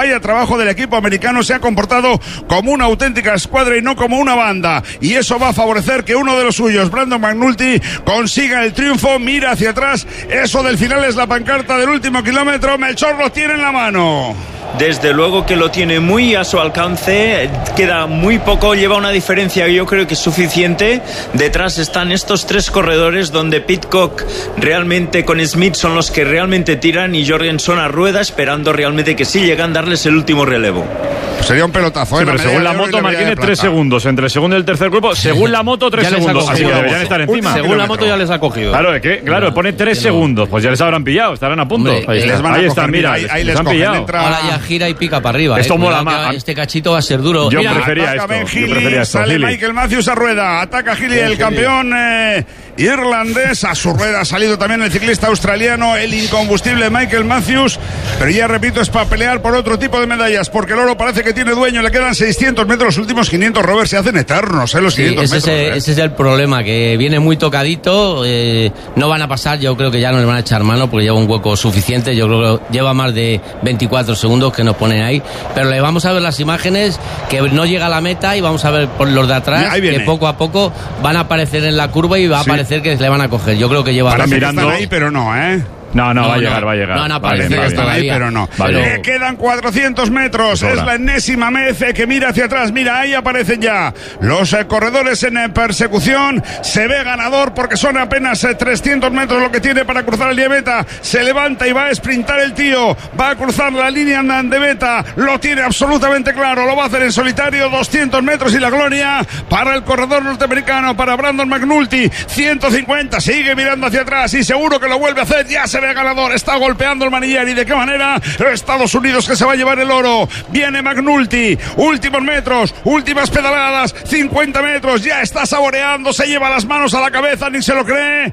Vaya trabajo del equipo americano, se ha comportado como una auténtica escuadra y no como una banda. Y eso va a favorecer que uno de los suyos, Brandon McNulty, consiga el triunfo. Mira hacia atrás, eso del final es la pancarta del último kilómetro. Melchor lo tiene en la mano. Desde luego que lo tiene muy a su alcance, queda muy poco, lleva una diferencia que yo creo que es suficiente. Detrás están estos tres corredores donde Pidcock realmente con Smith son los que realmente tiran y Jorgensen a rueda esperando realmente que sí llegan a darles el último relevo. Sería un pelotazo, ¿eh? Sí, pero según la moto, Martínez, tres segundos. Entre el segundo y el tercer grupo, según la moto, tres segundos. Así que deberían estar encima. Según la moto ya les ha cogido. Claro, es que, claro, pone tres segundos. Pues ya les habrán pillado, estarán a punto. Hombre, ahí eh, les van ahí están, mira, ahí, ahí les, les han cogen, pillado. entra... Ahora ya gira y pica para arriba. Esto eh. mola Cuidado, más. Este cachito va a ser duro. Yo Mira, prefería esto. Ben Yo Healy, prefería esto. sale Healy. Michael Matthews a rueda, ataca Healy, el campeón eh, irlandés. A su rueda ha salido también el ciclista australiano, el incombustible Michael Matthews. Pero ya repito, es para pelear por otro tipo de medallas, porque el oro parece que tiene dueño. Le quedan seiscientos metros, los últimos quinientos, Robert, se hacen eternos, ¿eh? Los sí, quinientos ese, metros. Es, ¿eh? ese es el problema, que viene muy tocadito. Eh, no van a pasar, yo creo que ya no le van a echar mano porque lleva un hueco suficiente. Yo creo que lleva más de veinticuatro segundos que nos ponen ahí. Pero le vamos a ver las imágenes, que no llega a la meta, y vamos a ver por los de atrás, que poco a poco van a aparecer en la curva y va a Sí. parecer que le van a coger. Yo creo que lleva... Parece que mirando- están ahí, pero no, ¿eh? No, no, No, va a no. llegar, va a llegar. No, no, Vale, parece vale, que Están ahí, todavía. pero no. Vale. Le quedan cuatrocientos metros. Sobra. Es la enésima vez que mira hacia atrás. Mira, ahí aparecen ya los eh, corredores en eh, persecución. Se ve ganador porque son apenas eh, trescientos metros lo que tiene para cruzar el línea de meta. Se levanta y va a sprintar el tío. Va a cruzar la línea de meta. Lo tiene absolutamente claro. Lo va a hacer en solitario. doscientos metros y la gloria para el corredor norteamericano, para Brandon McNulty. ciento cincuenta. Sigue mirando hacia atrás y seguro que lo vuelve a hacer. Ya se ve ganador. Está golpeando el manillar. ¿Y de qué manera? Estados Unidos, que se va a llevar el oro. Viene McNulty. Últimos metros, últimas pedaladas. cincuenta metros. Ya está saboreando. Se lleva las manos a la cabeza. Ni se lo cree.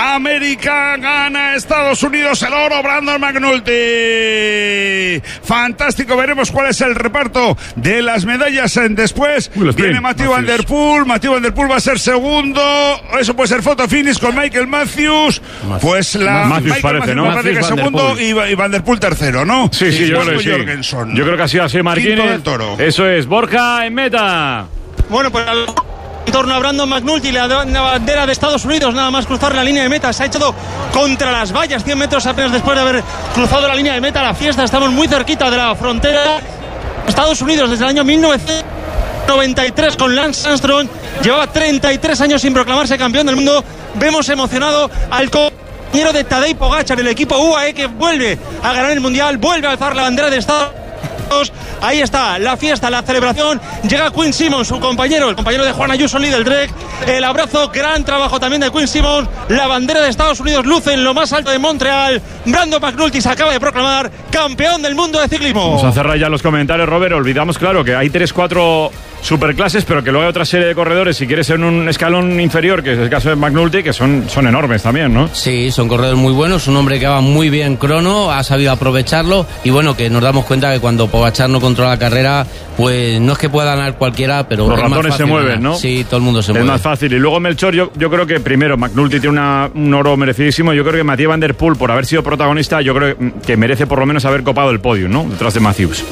América gana Estados Unidos el oro. Brandon McNulty. Fantástico. Veremos cuál es el reparto de las medallas en después. Uy, los Viene Prim, Matthew Van Matthews. Der Poel. Matthew Van Der Poel va a ser segundo. Eso puede ser photo finish con Michael Matthews. Pues la Matthews Michael parece, ¿no? me parece que Matthews, Van Der segundo Poel. y, y Van Der Poel tercero, ¿no? Sí, sí, yo creo que sí. Jorgensen. Yo creo que ha sido así, Quinto Martínez. del Toro. Eso es, Borja en meta. Bueno, pues al- en torno a Brandon McNulty, la, la bandera de Estados Unidos, nada más cruzar la línea de meta. Se ha echado contra las vallas, cien metros apenas después de haber cruzado la línea de meta. La fiesta, estamos muy cerquita de la frontera. Estados Unidos desde el año mil novecientos noventa y tres con Lance Armstrong. Llevaba treinta y tres años sin proclamarse campeón del mundo. Vemos emocionado al compañero de Tadej Pogačar, el equipo U A E, que vuelve a ganar el mundial, vuelve a alzar la bandera de Estados Unidos. Ahí está la fiesta, la celebración. Llega Quinn Simmons, su compañero, el compañero de Juan Ayuso, líder Drek. El abrazo, gran trabajo también de Quinn Simmons. La bandera de Estados Unidos luce en lo más alto de Montreal. Brandon McNulty se acaba de proclamar campeón del mundo de ciclismo. Vamos a cerrar ya los comentarios, Robert. Olvidamos, claro, que hay tres, cuatro superclases, pero que luego hay otra serie de corredores, si quieres, en un escalón inferior, que es el caso de McNulty, que son, son enormes también, ¿no? Sí, son corredores muy buenos, un hombre que va muy bien crono, ha sabido aprovecharlo, y bueno, que nos damos cuenta que cuando Pogačar no controla la carrera, pues no es que pueda ganar cualquiera, pero Los es más ratones se fácil mueven, ganar. ¿no? Sí, todo el mundo se es mueve. más fácil. Y luego Melchor, yo, yo creo que primero McNulty tiene una, un oro merecidísimo. Yo creo que Mathieu Van Der Poel, por haber sido protagonista, yo creo que merece por lo menos haber copado el podio, ¿no? Detrás de Matthews.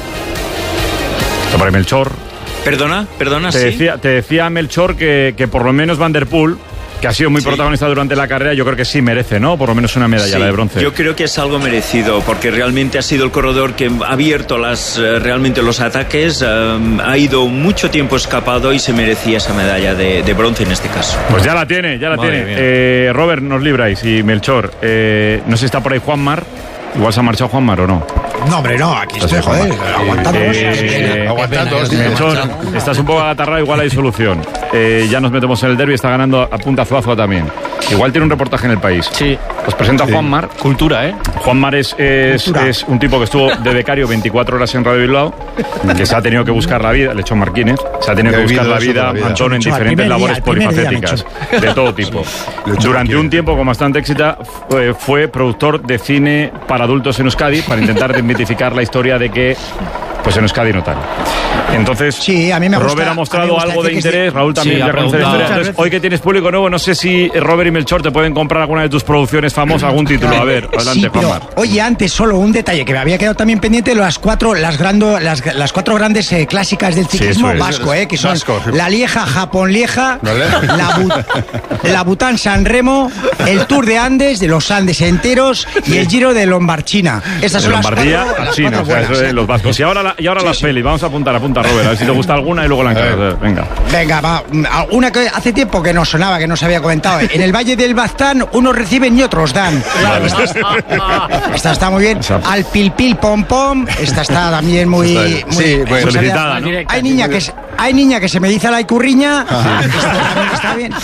Para Melchor. Perdona, perdona, Te sí. decía, te decía Melchor que, que por lo menos Van Der Poel, que ha sido muy Sí. protagonista durante la carrera, yo creo que sí merece, ¿no? Por lo menos una medalla, Sí, la de bronce. yo creo que es algo merecido porque realmente ha sido el corredor que ha abierto las, eh, realmente los ataques, eh, ha ido mucho tiempo escapado y se merecía esa medalla de, de bronce en este caso. Pues ya la tiene, ya la Madre tiene. mía. Eh, Robert, nos libráis y Melchor. Eh, no sé si está por ahí Juanmar. Igual se ha marchado Juanmar o no. No, hombre, no, aquí estoy, Entonces, joder, Juanmar. aguantando. Eh, Aguantando, sí, Melchor, aguantando. estás un poco agatarrado, igual hay solución. Eh, ya nos metemos en el derbi, está ganando a punta Zuazua también. Igual tiene un reportaje en El País. Sí. Os presenta Sí. Juanmar. Cultura, ¿eh? Juanmar es, es, Cultura. es un tipo que estuvo de becario veinticuatro horas en Radio Bilbao, que se ha tenido que buscar la vida, le echó Marquínez, se ha tenido Que que ha buscar vivido la eso vida, toda la vida. Antón, en Al primer diferentes día, labores al primer día me polifacéticas, echó. de todo tipo. Le echó Durante un tiempo, con bastante éxito, fue, fue productor de cine para adultos en Euskadi, para intentar desmitificar la historia de que Pues en Euskadi no tal. Entonces, sí, a mí me Robert gusta, ha mostrado algo de interés, Raúl también sí, ya conoce la historia. Entonces, hoy que tienes público nuevo, no sé si Robert y Melchor te pueden comprar alguna de tus producciones famosas, algún título. A ver, adelante, sí, pero, Juanmar. oye, antes solo un detalle que me había quedado también pendiente, las cuatro, las, grando, las, las cuatro grandes eh, clásicas del ciclismo sí, vasco, eh, que son Vasco, sí. la Lieja, Japón Lieja, ¿Vale? la, Bu- la Bután San Remo, el Tour de Andes, de los Andes enteros y el Giro de Lombardchina. Esas De son las Lombardía cuatro, a las China, cuatro o sea, eso buenas, de eh. los vascos. Y ahora, la, y ahora Sí, las sí. pelis, vamos a apuntar, apunta Robert, a ver si te gusta alguna y luego la encargas. Venga. Venga, va. Una que hace tiempo que no sonaba, que no se había comentado. En el Valle del Baztán, unos reciben y otros dan. Vale. Esta, esta está muy bien. Al pil pil pom pom. Esta está también muy. Está- muy sí, pues, solicitada, ¿no? Hay niña que se, hay niña que se me dice la icurriña. Esta también está bien.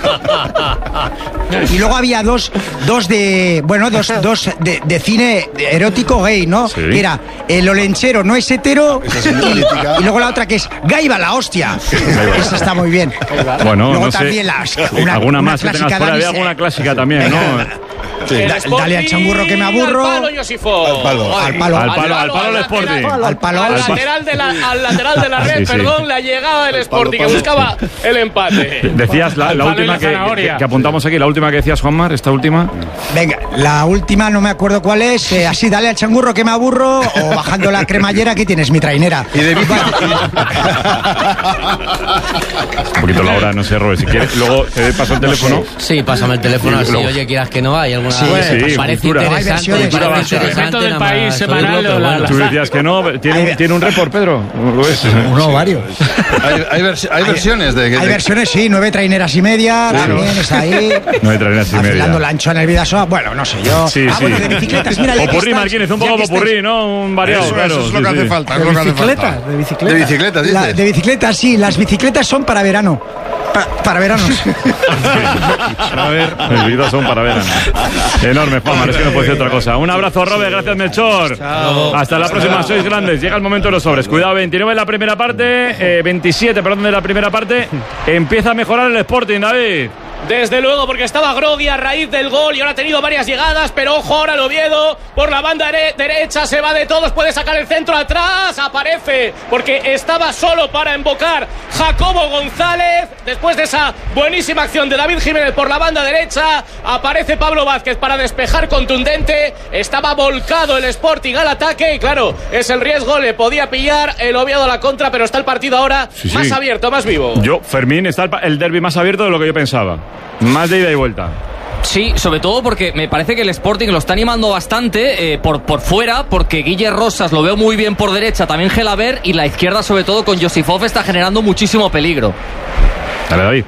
Y luego había dos, dos de. Bueno, dos, dos de, de cine erótico gay, ¿no? Sí. Que era el olenchero no es hetero. Esa es muy Y, política. y luego la otra que es Gaiba la hostia. Esa está muy bien. Bueno, Luego no sé. también las, una, alguna una más que tengas clásica por ahí, Davis, alguna eh. clásica también, ¿no? El Da- Sporting, dale al chamburro que me aburro. Al palo, Josifo. Al palo. Al palo. Al palo, al palo el Sporting. Al palo. Al Al palo. lateral de la, al lateral de la red, Sí, sí. perdón, la llegada del Sporting, que buscaba el empate. Decías la, Al la palo y última la que, zanahoria. que, que apuntamos aquí, la última que decías, Juanmar, esta última. Venga, la última no me acuerdo cuál es. eh, así, dale al changurro que me aburro. O bajando la cremallera, aquí tienes mi trainera. Y de bici. Un poquito la hora, no sé, Robert, si quieres. Luego te paso el teléfono. Sí, pásame el teléfono Y así, luego- oye, quieras que no, hay alguna... Sí, sí, parece cultura. Hay interesante, versiones, parece hay versiones. interesante, Momento del nada país más semanal, oírlo, pero la- bueno. Tú decías que no. ¿Tiene, un- ¿tiene un récord, Pedro? ¿Lo es? Uno, varios. Hay, hay, versi- hay versiones de que. Hay de- versiones, sí, nueve traineras y media. Sí, También ¿no? está ahí. No hay traineras y media. Afilando la anchoa en el Vidasoa. Bueno, no sé yo. Sí, ah, sí. bueno, de bicicletas. Mira, ya que Popurrí, estáis- Marquínez, un ya poco que estáis- popurrí, ¿no? Un variado, Eso, claro. eso es lo sí, que hace sí. falta. Es De lo que hace falta. bicicletas, de bicicletas. De bicicletas, La- dices. de bicicletas, sí. Las bicicletas son para verano. Pa- para verano. Para ver, mis vidas son para verano. Enorme, Juanmar, es que no puede ser otra cosa. Un abrazo, Robert, gracias, Melchor. Hasta la próxima, sois grandes. Llega el momento de los sobres. Cuidado, veintinueve en la primera parte, eh, veintisiete, perdón, de la primera parte. Empieza a mejorar el Sporting, David. Desde luego, porque estaba Grogui a raíz del gol y ahora ha tenido varias llegadas, pero ojo ahora el Oviedo por la banda dere- derecha, se va de todos, puede sacar el centro atrás, aparece, porque estaba solo para embocar Jacobo González, después de esa buenísima acción de David Jiménez por la banda derecha, aparece Pablo Vázquez para despejar contundente, estaba volcado el Sporting al ataque y claro, es el riesgo, le podía pillar el Oviedo a la contra, pero está el partido ahora Sí, sí. más abierto, más vivo. Yo, Fermín, está el, pa- el derbi más abierto de lo que yo pensaba. Más de ida y vuelta. Sí, sobre todo porque me parece que el Sporting lo está animando bastante eh, por, por fuera, porque Guille Rosas lo veo muy bien por derecha, también Gelaber, y la izquierda sobre todo con Josifov está generando muchísimo peligro. Dale, David.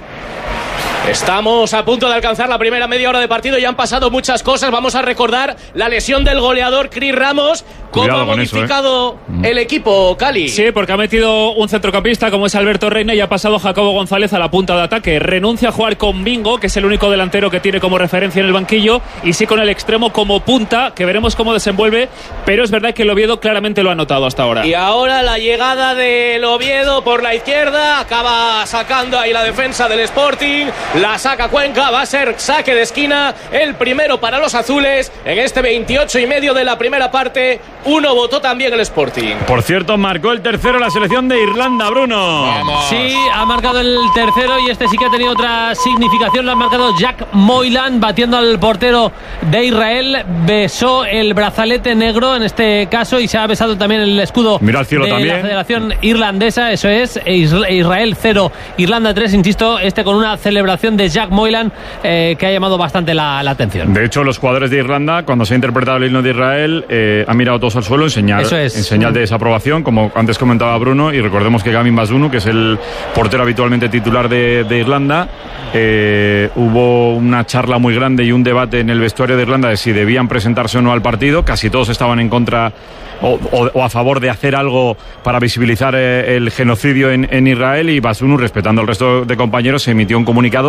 Estamos a punto de alcanzar la primera media hora de partido y han pasado muchas cosas. Vamos a recordar la lesión del goleador Cris Ramos. ¿Cómo Cuidado ha con eso, modificado el equipo, Cali? Sí, porque ha metido un centrocampista como es Alberto Reina y ha pasado Jacobo González a la punta de ataque. Renuncia a jugar con Bingo, que es el único delantero que tiene como referencia en el banquillo, y sí con el extremo como punta, que veremos cómo desenvuelve, pero es verdad que el Oviedo claramente lo ha notado hasta ahora. Y ahora la llegada del Oviedo por la izquierda, acaba sacando ahí la defensa del Sporting, la saca Cuenca, va a ser saque de esquina, el primero para los azules en este veintiocho y medio de la primera parte. Uno votó también el Sporting. Por cierto, marcó el tercero la selección de Irlanda, Bruno. Sí, ha marcado el tercero y este sí que ha tenido otra significación. Lo ha marcado Jack Moylan, batiendo al portero de Israel. Besó el brazalete negro en este caso y se ha besado también el escudo Mira al cielo de también. la Federación Irlandesa. Eso es, Israel cero, Irlanda tres, insisto, este con una celebración de Jack Moylan eh, que ha llamado bastante la, la atención. De hecho, los jugadores de Irlanda, cuando se ha interpretado el himno de Israel, eh, han mirado todos al suelo en señal, Eso es. en señal de desaprobación, como antes comentaba Bruno, y recordemos que Gavin Bazunu, que es el portero habitualmente titular de, de Irlanda, eh, hubo una charla muy grande y un debate en el vestuario de Irlanda de si debían presentarse o no al partido. Casi todos estaban en contra o, o, o a favor de hacer algo para visibilizar eh, el genocidio en, en Israel, y Bazunu, respetando al resto de compañeros, se emitió un comunicado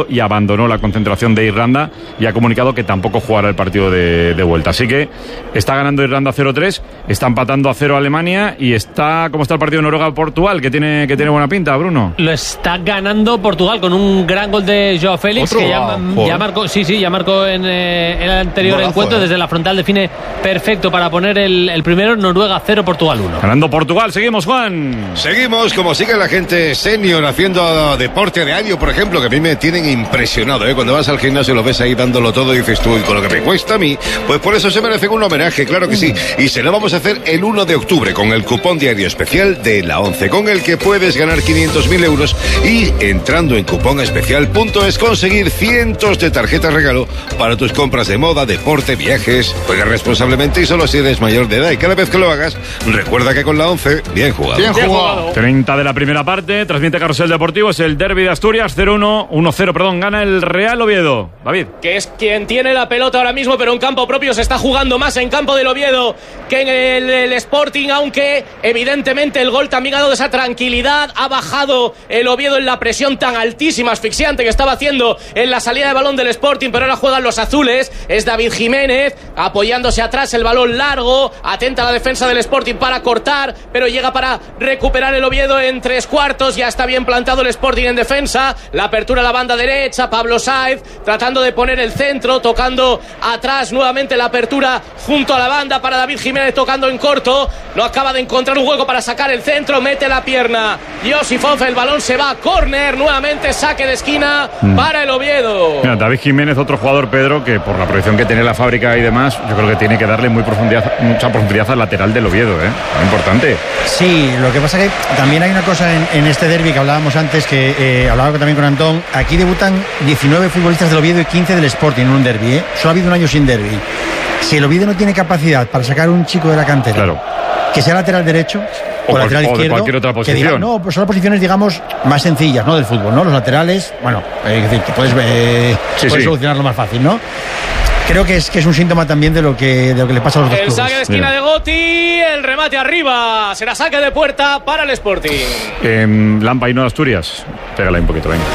y abandonó la concentración de Irlanda y ha comunicado que tampoco jugará el partido de, de vuelta. Así que está ganando Irlanda cero tres, está empatando a cero Alemania y está, ¿cómo está el partido de Noruega-Portugal? Que tiene, que tiene buena pinta, Bruno. Lo está ganando Portugal con un gran gol de Joao Félix, que ya, ya marcó, sí, sí, ya marcó en, eh, en el anterior Golazo, encuentro, eh. desde la frontal define perfecto para poner el, el primero. Noruega cero, Portugal uno. Ganando Portugal, seguimos, Juan. Seguimos, como sigue la gente senior haciendo deporte diario, por ejemplo, que a mí me tienen impresionado, ¿eh? Cuando vas al gimnasio lo ves ahí dándolo todo y dices tú, y con lo que me cuesta a mí, pues por eso se merecen un homenaje, claro que sí. Y se lo vamos a hacer el uno de octubre con el cupón diario especial de la ONCE, con el que puedes ganar quinientos mil euros y entrando en cuponespecial punto es conseguir cientos de tarjetas regalo para tus compras de moda, deporte, viajes. Juega responsablemente y solo si eres mayor de edad. Y cada vez que lo hagas, recuerda que con la ONCE, bien jugado. Bien jugado. treinta de la primera parte, transmite Carrusel Deportivo, es el derbi de Asturias, cero uno, uno cero, perdón, gana el Real Oviedo. David. Que es quien tiene la pelota ahora mismo, pero en campo propio se está jugando más en campo del Oviedo que en el, el Sporting, aunque evidentemente el gol también ha dado esa tranquilidad, ha bajado el Oviedo en la presión tan altísima, asfixiante que estaba haciendo en la salida de balón del Sporting, pero ahora juegan los azules, es David Jiménez apoyándose atrás, el balón largo, atenta a la defensa del Sporting para cortar, pero llega para recuperar el Oviedo en tres cuartos, ya está bien plantado el Sporting en defensa, la apertura a la banda derecha, Pablo Sáez tratando de poner el centro, tocando atrás nuevamente la apertura junto a la banda para David Jiménez tocando en corto, no acaba de encontrar un hueco para sacar el centro, mete la pierna Josifov, el balón se va a córner, nuevamente saque de esquina mm. para el Oviedo. Mira, David Jiménez, otro jugador, Pedro, que por la proyección que tiene la fábrica y demás, yo creo que tiene que darle muy profundidad, mucha profundidad al lateral del Oviedo, ¿eh? Muy importante. Sí, lo que pasa que también hay una cosa en, en este derbi que hablábamos antes, que eh, hablaba también con Antón, aquí debutan diecinueve futbolistas del Oviedo y quince del Sporting en un derbi, ¿eh? Solo ha habido un año sin derbi. Si el Oviedo no tiene capacidad para sacar un chico de la cantera, claro, que sea lateral derecho o, o lateral o izquierdo, de cualquier otra posición. Que diga, no, pues son las posiciones, digamos, más sencillas, ¿no? Del fútbol, ¿no? Los laterales, bueno, eh, es decir, que puedes, eh, sí, puedes sí. solucionarlo más fácil, ¿no? Creo que es, que es un síntoma también de lo que, de lo que le pasa a los dos el clubes. El saque de esquina Mira. de Gotti, el remate arriba, será saque de puerta para el Sporting. Eh, Lampa y no Asturias, pégala un poquito, venga.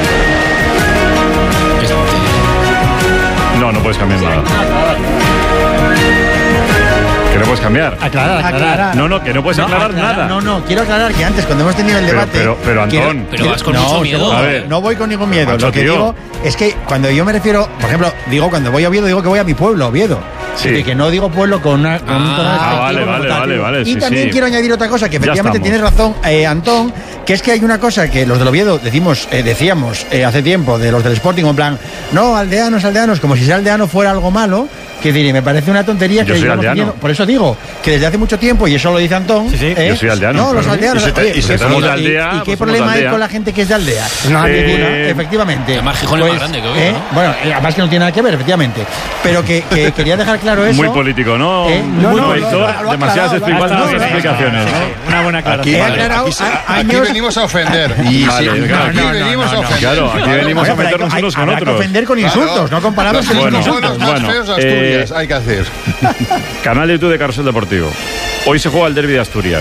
No, no puedes cambiar nada. Que no puedes cambiar. Aclarar, aclarar. No, no, que no puedes no, aclarar, aclarar nada. No, no, quiero aclarar que antes, cuando hemos tenido el debate. Pero, pero, pero Antón. Quiero, pero vas con no, mucho miedo. A ver. No voy con ningún miedo. Macho, lo que tío. digo es que cuando yo me refiero, por ejemplo, digo cuando voy a Oviedo, digo que voy a mi pueblo, Oviedo. Sí. Y que no digo pueblo con, una, con ah, un tono ah, vale, vale, vale, vale. Y sí, también sí. quiero añadir otra cosa, que efectivamente tienes razón, eh, Antón, que es que hay una cosa que los del Oviedo decimos, eh, decíamos eh, hace tiempo, de los del Sporting, en plan, no, aldeanos, aldeanos, como si ser aldeano fuera algo malo. Que decir, me parece una tontería yo que soy aldeano. Por eso digo que desde hace mucho tiempo, y eso lo dice Antón, sí, sí. ¿eh? Yo soy aldeano. No, los aldeanos. Y se, te, y se oye, de aldea, ¿Y, y qué pues problema hay con la gente que es de aldea? No, eh, ninguna, efectivamente. Además, Gijón pues, es más grande que Oviedo, ¿eh? ¿no? Bueno, eh, además que no tiene nada que ver, efectivamente. Pero que, que quería dejar claro eso. Muy político, ¿no? ¿Eh? No, Muy no, político. no, no, demasiadas no, explicaciones. no, no, no, explicaciones no, no, ¿no? Una buena aclaración. Aquí, vale, aquí, aquí venimos a ofender. Y vale, sí, claro, aquí no, venimos no, no, a ofender. Claro, aquí venimos a meternos unos con otros. Hay que ofender con insultos, no con palabras que bueno, insultos. Los más bueno, feos de Asturias, eh, hay que hacer. Canal de YouTube de Carrusel Deportivo. Hoy se juega el derbi de Asturias,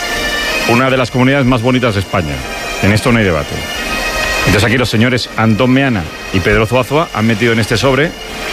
una de las comunidades más bonitas de España. En esto no hay debate. Entonces aquí los señores Antón Meana y Pedro Zuazua han metido en este sobre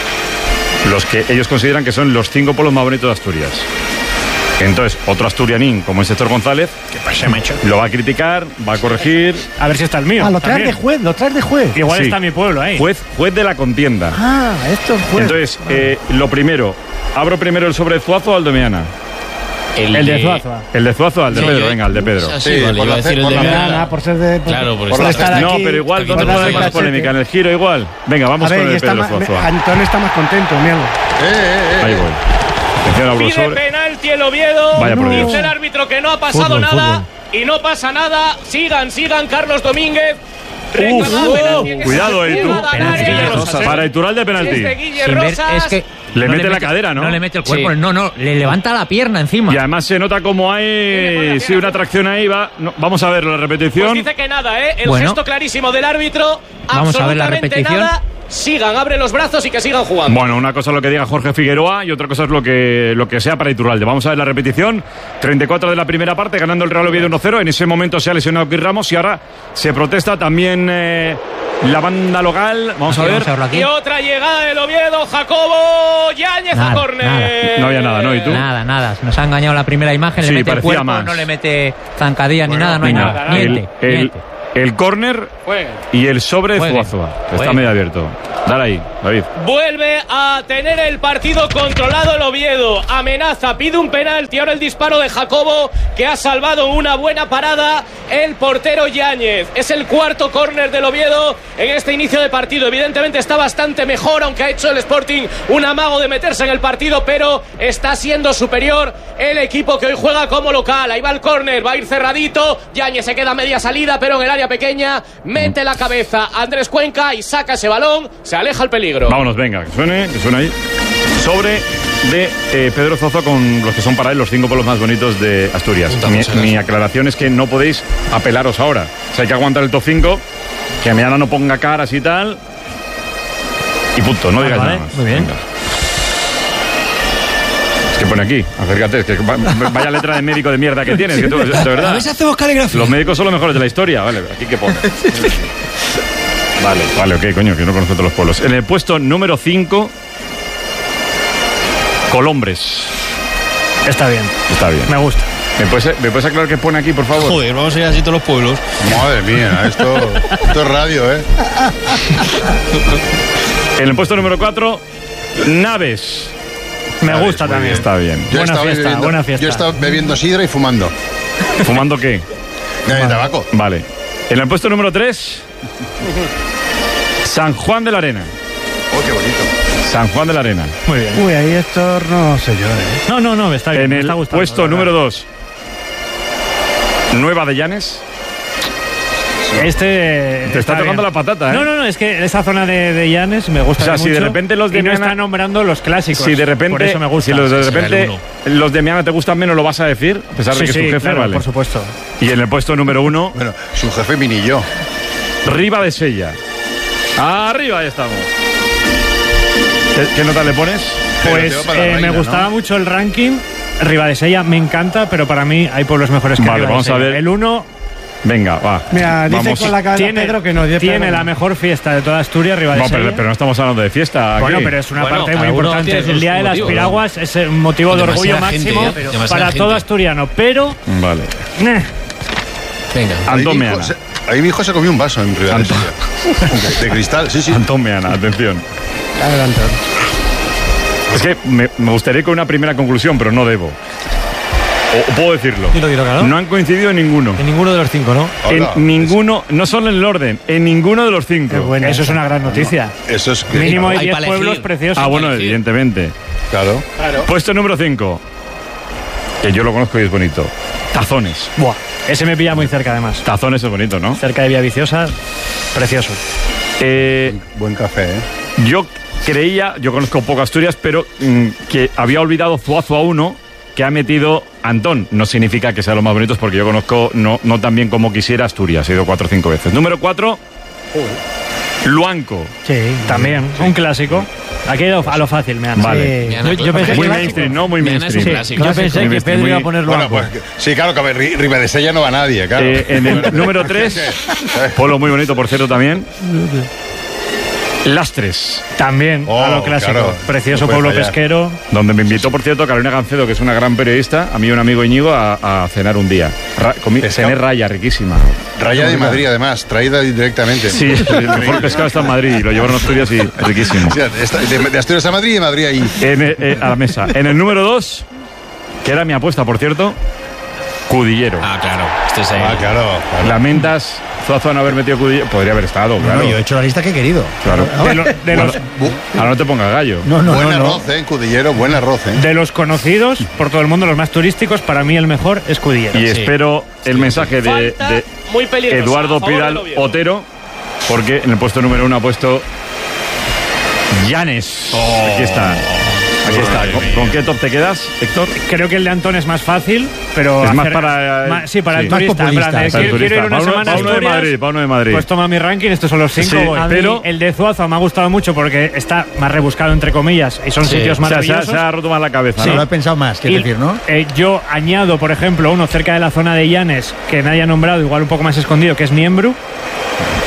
los que ellos consideran que son los cinco pueblos más bonitos de Asturias. Entonces, otro asturianín, como es Héctor González, ¿qué pasa, macho? Lo va a criticar, va a corregir. A ver si está el mío. Ah, lo traes de juez, lo traes de juez. Igual sí. está mi pueblo ahí. Juez, juez de la contienda. Ah, esto es juez. Entonces, eh, lo primero, abro primero el sobre de Zuazua o el de Meana. El, el de Zuazua. El de Zuazua, el de sí, Pedro, venga, el de Pedro. Sí, sí vale, iba a decir el de Meana, por ser de... Por, claro, por, por por estar aquí. No, pero igual, ¿dónde puede haber más polémica? ¿En el giro igual? Venga, vamos a ver, con el de Pedro más, Zuazua. Antón está más contento, míralo. Eh, eh, eh. Ahí voy. Pide sobre. penalti el Oviedo. Vaya por Dios. Dice el árbitro que no ha pasado fútbol, nada. Fútbol. Y no pasa nada. Sigan, sigan, Carlos Domínguez. Uf, oh, cuidado, eh, tú. Para Itural de penalti. Sin ver, es que le no mete le la mete, cadera, ¿no? No le mete el cuerpo, sí. no, no, le levanta la pierna encima. Y además se nota como hay sí, una tracción ahí. Va. No, vamos a ver la repetición. Pues dice que nada, ¿eh? El bueno, gesto clarísimo del árbitro. Vamos a ver la repetición. Nada. Sigan, abre los brazos y que sigan jugando. Bueno, una cosa es lo que diga Jorge Figueroa y otra cosa es lo que, lo que sea para Iturralde. Vamos a ver la repetición. treinta y cuatro de la primera parte, ganando el Real Oviedo uno cero. En ese momento se ha lesionado Kir Ramos y ahora se protesta también eh, la banda local. Vamos a ver. Y otra llegada del Oviedo, Jacobo Yáñez a córner. No había nada, ¿no? ¿Y tú? Nada, nada. Nos ha engañado la primera imagen. Sí, le mete el cuerpo, más. no le mete zancadilla bueno, ni nada, no hay nada. El, Niente, el, niente. el córner y el sobre de Zuazua. Está medio abierto. Dale ahí, David. Vuelve a tener el partido controlado el Oviedo. Amenaza, pide un penalti. Ahora el disparo de Jacobo, que ha salvado una buena parada el portero Yáñez. Es el cuarto córner del Oviedo en este inicio de partido. Evidentemente está bastante mejor, aunque ha hecho el Sporting un amago de meterse en el partido, pero está siendo superior el equipo que hoy juega como local. Ahí va el córner, va a ir cerradito. Yáñez se queda a media salida, pero en el área pequeña mete la cabeza Andrés Cuenca y saca ese balón. Se aleja el peligro. Vámonos, venga, que suene, que suene ahí. Sobre de eh, Pedro Zuazua con los que son para él los cinco pueblos más bonitos de Asturias. Mi, mi aclaración es que no podéis apelaros ahora. O sea, hay que aguantar el top cinco, que mañana no ponga caras y tal. Y punto, no digáis vale, nada más. Muy bien. Venga. Es que pone aquí, acércate, es que vaya letra de médico de mierda que tienes, que tú, de verdad. A ver si hacemos caligrafía. Los médicos son los mejores de la historia, vale, aquí que pone. Vale, vale, ok, coño, que no conozco todos los pueblos. En el puesto número cinco, Colombres. Está bien. Está bien. Me gusta. ¿Me puedes, ¿Me puedes aclarar qué pone aquí, por favor? Joder, vamos a ir así todos los pueblos. Madre mía, esto, esto es radio, ¿eh? En el puesto número cuatro, Naves. Me Naves, gusta también. Bien. Está bien. Yo Buena fiesta, bebiendo, buena fiesta. Yo he estado bebiendo sidra y fumando. ¿Fumando qué? De tabaco. Vale. En el puesto número tres, San Juan de la Arena. Oh, qué bonito. San Juan de la Arena. Muy bien. Uy, ahí esto no sé yo, ¿eh? No, no, no, está bien. En me el está gustando, puesto número dos, Nueva de Llanes. Este. Te está tocando la patata, ¿eh? No, no, no, es que esa zona de, de Llanes me gusta. O sea, si mucho de repente los de y no Miana- está nombrando los clásicos. Si de repente, Por eso me gusta. si los de Sí, repente será el uno. los de Miana te gustan menos, lo vas a decir, a pesar Sí, de que sí, es tu jefe, claro, vale. por supuesto. Y en el puesto número uno, Bueno, su jefe mini yo. Riva de Sella. Arriba, ahí estamos. ¿Qué, qué nota le pones? Pues Pero para la eh, reina, me gustaba ¿no? mucho el ranking. Ribadesella me encanta, pero para mí hay pueblos mejores que Vale, vamos a Ribadesella. ver. El uno Venga, va. Mira, dice Vamos. con la cabeza tiene, Pedro que no. dice tiene Pedro. la mejor fiesta de toda Asturias, No, Ribadesella. pero, pero no estamos hablando de fiesta. Bueno, aquí. pero es una Bueno, parte muy cada uno importante. tiene sus El Día de las motivos, Piraguas es un motivo de orgullo Demasiada gente, máximo ¿eh? Pero demasiada para gente. todo asturiano. Pero, Vale. eh, Venga. Ahí Antón mi, hijo, Meana. se, ahí mi hijo se comió un vaso en Ribadesella. De, de cristal, sí, sí. Antón Meana, atención. Adelante. Es que me, me gustaría ir con una primera conclusión, pero no debo. O, o puedo decirlo. Dilo, dilo, claro. No han coincidido en ninguno. En ninguno de los cinco, ¿no? En Hola. ninguno, no solo en el orden, en ninguno de los cinco. qué buena. Eso es una gran noticia. Eso es. Mínimo hay hay diez para pueblos elegir. preciosos. Ah, bueno, elegir. evidentemente. Claro. Puesto número cinco, que yo lo conozco y es bonito. Tazones. Buah, ese me pilla muy cerca además. Tazones es bonito, ¿no? Cerca de Villaviciosa, precioso. Eh, Buen café, ¿eh? yo creía, yo conozco poco Asturias, pero mm, que había olvidado Zuazua uno, que ha metido Antón. No significa que sea lo más bonito, porque yo conozco no, no tan bien como quisiera Asturias. He ido cuatro o cinco veces. Número cuatro, Luanco. Sí, también, un clásico. Aquí a lo fácil, me han. Vale. Sí. Yo, yo pensé Muy que, mainstream, ¿no? Muy Miana es un mainstream. clásico. yo pensé Muy que mainstream, Pedro iba a muy- poner Bueno, Luanco. pues sí, claro, que a ver, Ri- Ribadesella no va nadie, claro. Eh, en el número tres, pueblo muy bonito, por cierto, también. Lastres, También, Oh, a lo clásico. claro. Precioso No puede pueblo fallar. pesquero. donde me invitó, por cierto, Carolina Gancedo, que es una gran periodista, a mí y un amigo Íñigo, a, a cenar un día. Ra, comí, Pescado. cené raya, riquísima. Raya de Madrid, además, traída directamente. Sí, el mejor pescado está en Madrid, y lo llevaron a Asturias y riquísimo. O sea, está- de, de Asturias a Madrid y de Madrid ahí. En, eh, eh, a la mesa. En el número dos, que era mi apuesta, por cierto, Cudillero. Ah, claro. Este es ahí. Ah, claro. claro. Lamentas, Zuazua no haber metido Cudillero. Podría haber estado, claro. No, yo he hecho la lista que he querido. Claro. De, lo- de los, Ahora no te pongas gallo. No, no, buen no, no. arroz, ¿eh? Cudillero, buen arroz, ¿eh? de los conocidos por todo el mundo, los más turísticos, para mí el mejor es Cudillero. Y Sí. espero el mensaje de, Falta de muy peligrosa, a Eduardo favor del Pidal Oviedo. Otero, porque en el puesto número uno ha puesto Llanes. Aquí está. Aquí está. ¿Con, con qué top te quedas, Héctor? Creo que el de Antón es más fácil, pero. Es más hacer- para, eh, ma- sí, para sí. el Más turista. En plan, populista, de, para el quiero, quiero ir turista. una Pa' uno- semana a pa' uno de Asturias, Madrid, pa' uno de Madrid. Pues toma mi ranking, estos son los cinco. Sí, voy. A mí pero- el de Zuazo me ha gustado mucho porque está más rebuscado, entre comillas, y son Sí. sitios O sea, se, ha, maravillosos. se ha roto más la cabeza. Sí, ¿no? lo he pensado más, quiero Y, decir, ¿no? eh, yo añado, por ejemplo, uno cerca de la zona de Llanes, que nadie ha nombrado, igual un poco más escondido, que es Niembru,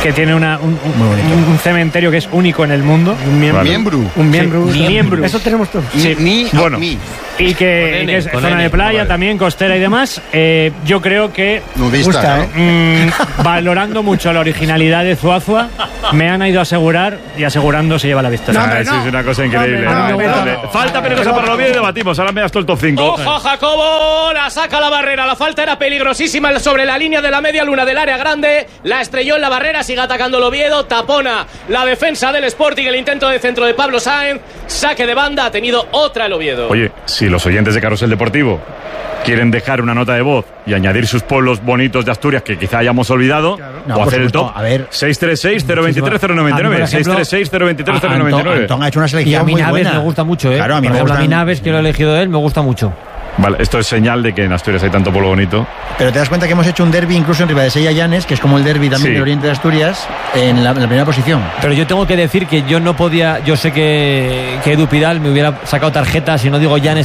que tiene una, un, un, un cementerio que es único en el mundo. Un miembro. Vale. Miembro. Un miembro. Sí, miembro. Eso tenemos todos. Sí. Ni, bueno. Ni. Y que, N, que es zona N, de playa vale. también, costera y demás. Eh, yo creo que Nudista, gusta, ¿no? ¿eh? mm, valorando mucho la originalidad de Zuazua, me han ido a asegurar y asegurando se lleva la victoria. No, ah, no. Sí, es una cosa increíble. No, no, no, no, no, no. Falta peligrosa para lo bien y debatimos. Ahora me das todo el top cinco. Ojo, Jacobo, la saca la barrera. La falta era peligrosísima sobre la línea de la media luna del área grande. La estrelló en la barrera, sigue atacando el Oviedo. Tapona la defensa del Sporting, el intento de centro de Pablo Sáenz. Saque de banda, ha tenido otra el Oviedo. Oye, si los oyentes de Carrusel Deportivo quieren dejar una nota de voz y añadir sus pueblos bonitos de Asturias que quizá hayamos olvidado, claro. no, o hacer el top, a ver, seis tres seis, cero dos tres, cero nueve nueve, seis tres seis, cero dos tres, cero nueve nueve. Antón ha hecho una selección y a mí muy Naves buena. me gusta mucho, ¿eh? Claro, a mí Por me ejemplo, gusta. a mí Naves, que lo he elegido él, me gusta mucho. Vale, esto es señal de que en Asturias hay tanto pueblo bonito. Pero te das cuenta que hemos hecho un derbi incluso en Ribadesella Llanes, que es como el derbi también sí. del oriente de Asturias, en la, en la primera posición. Pero yo tengo que decir que yo no podía, yo sé que, que Edu Pidal me hubiera sacado tarjeta, si no digo Llanes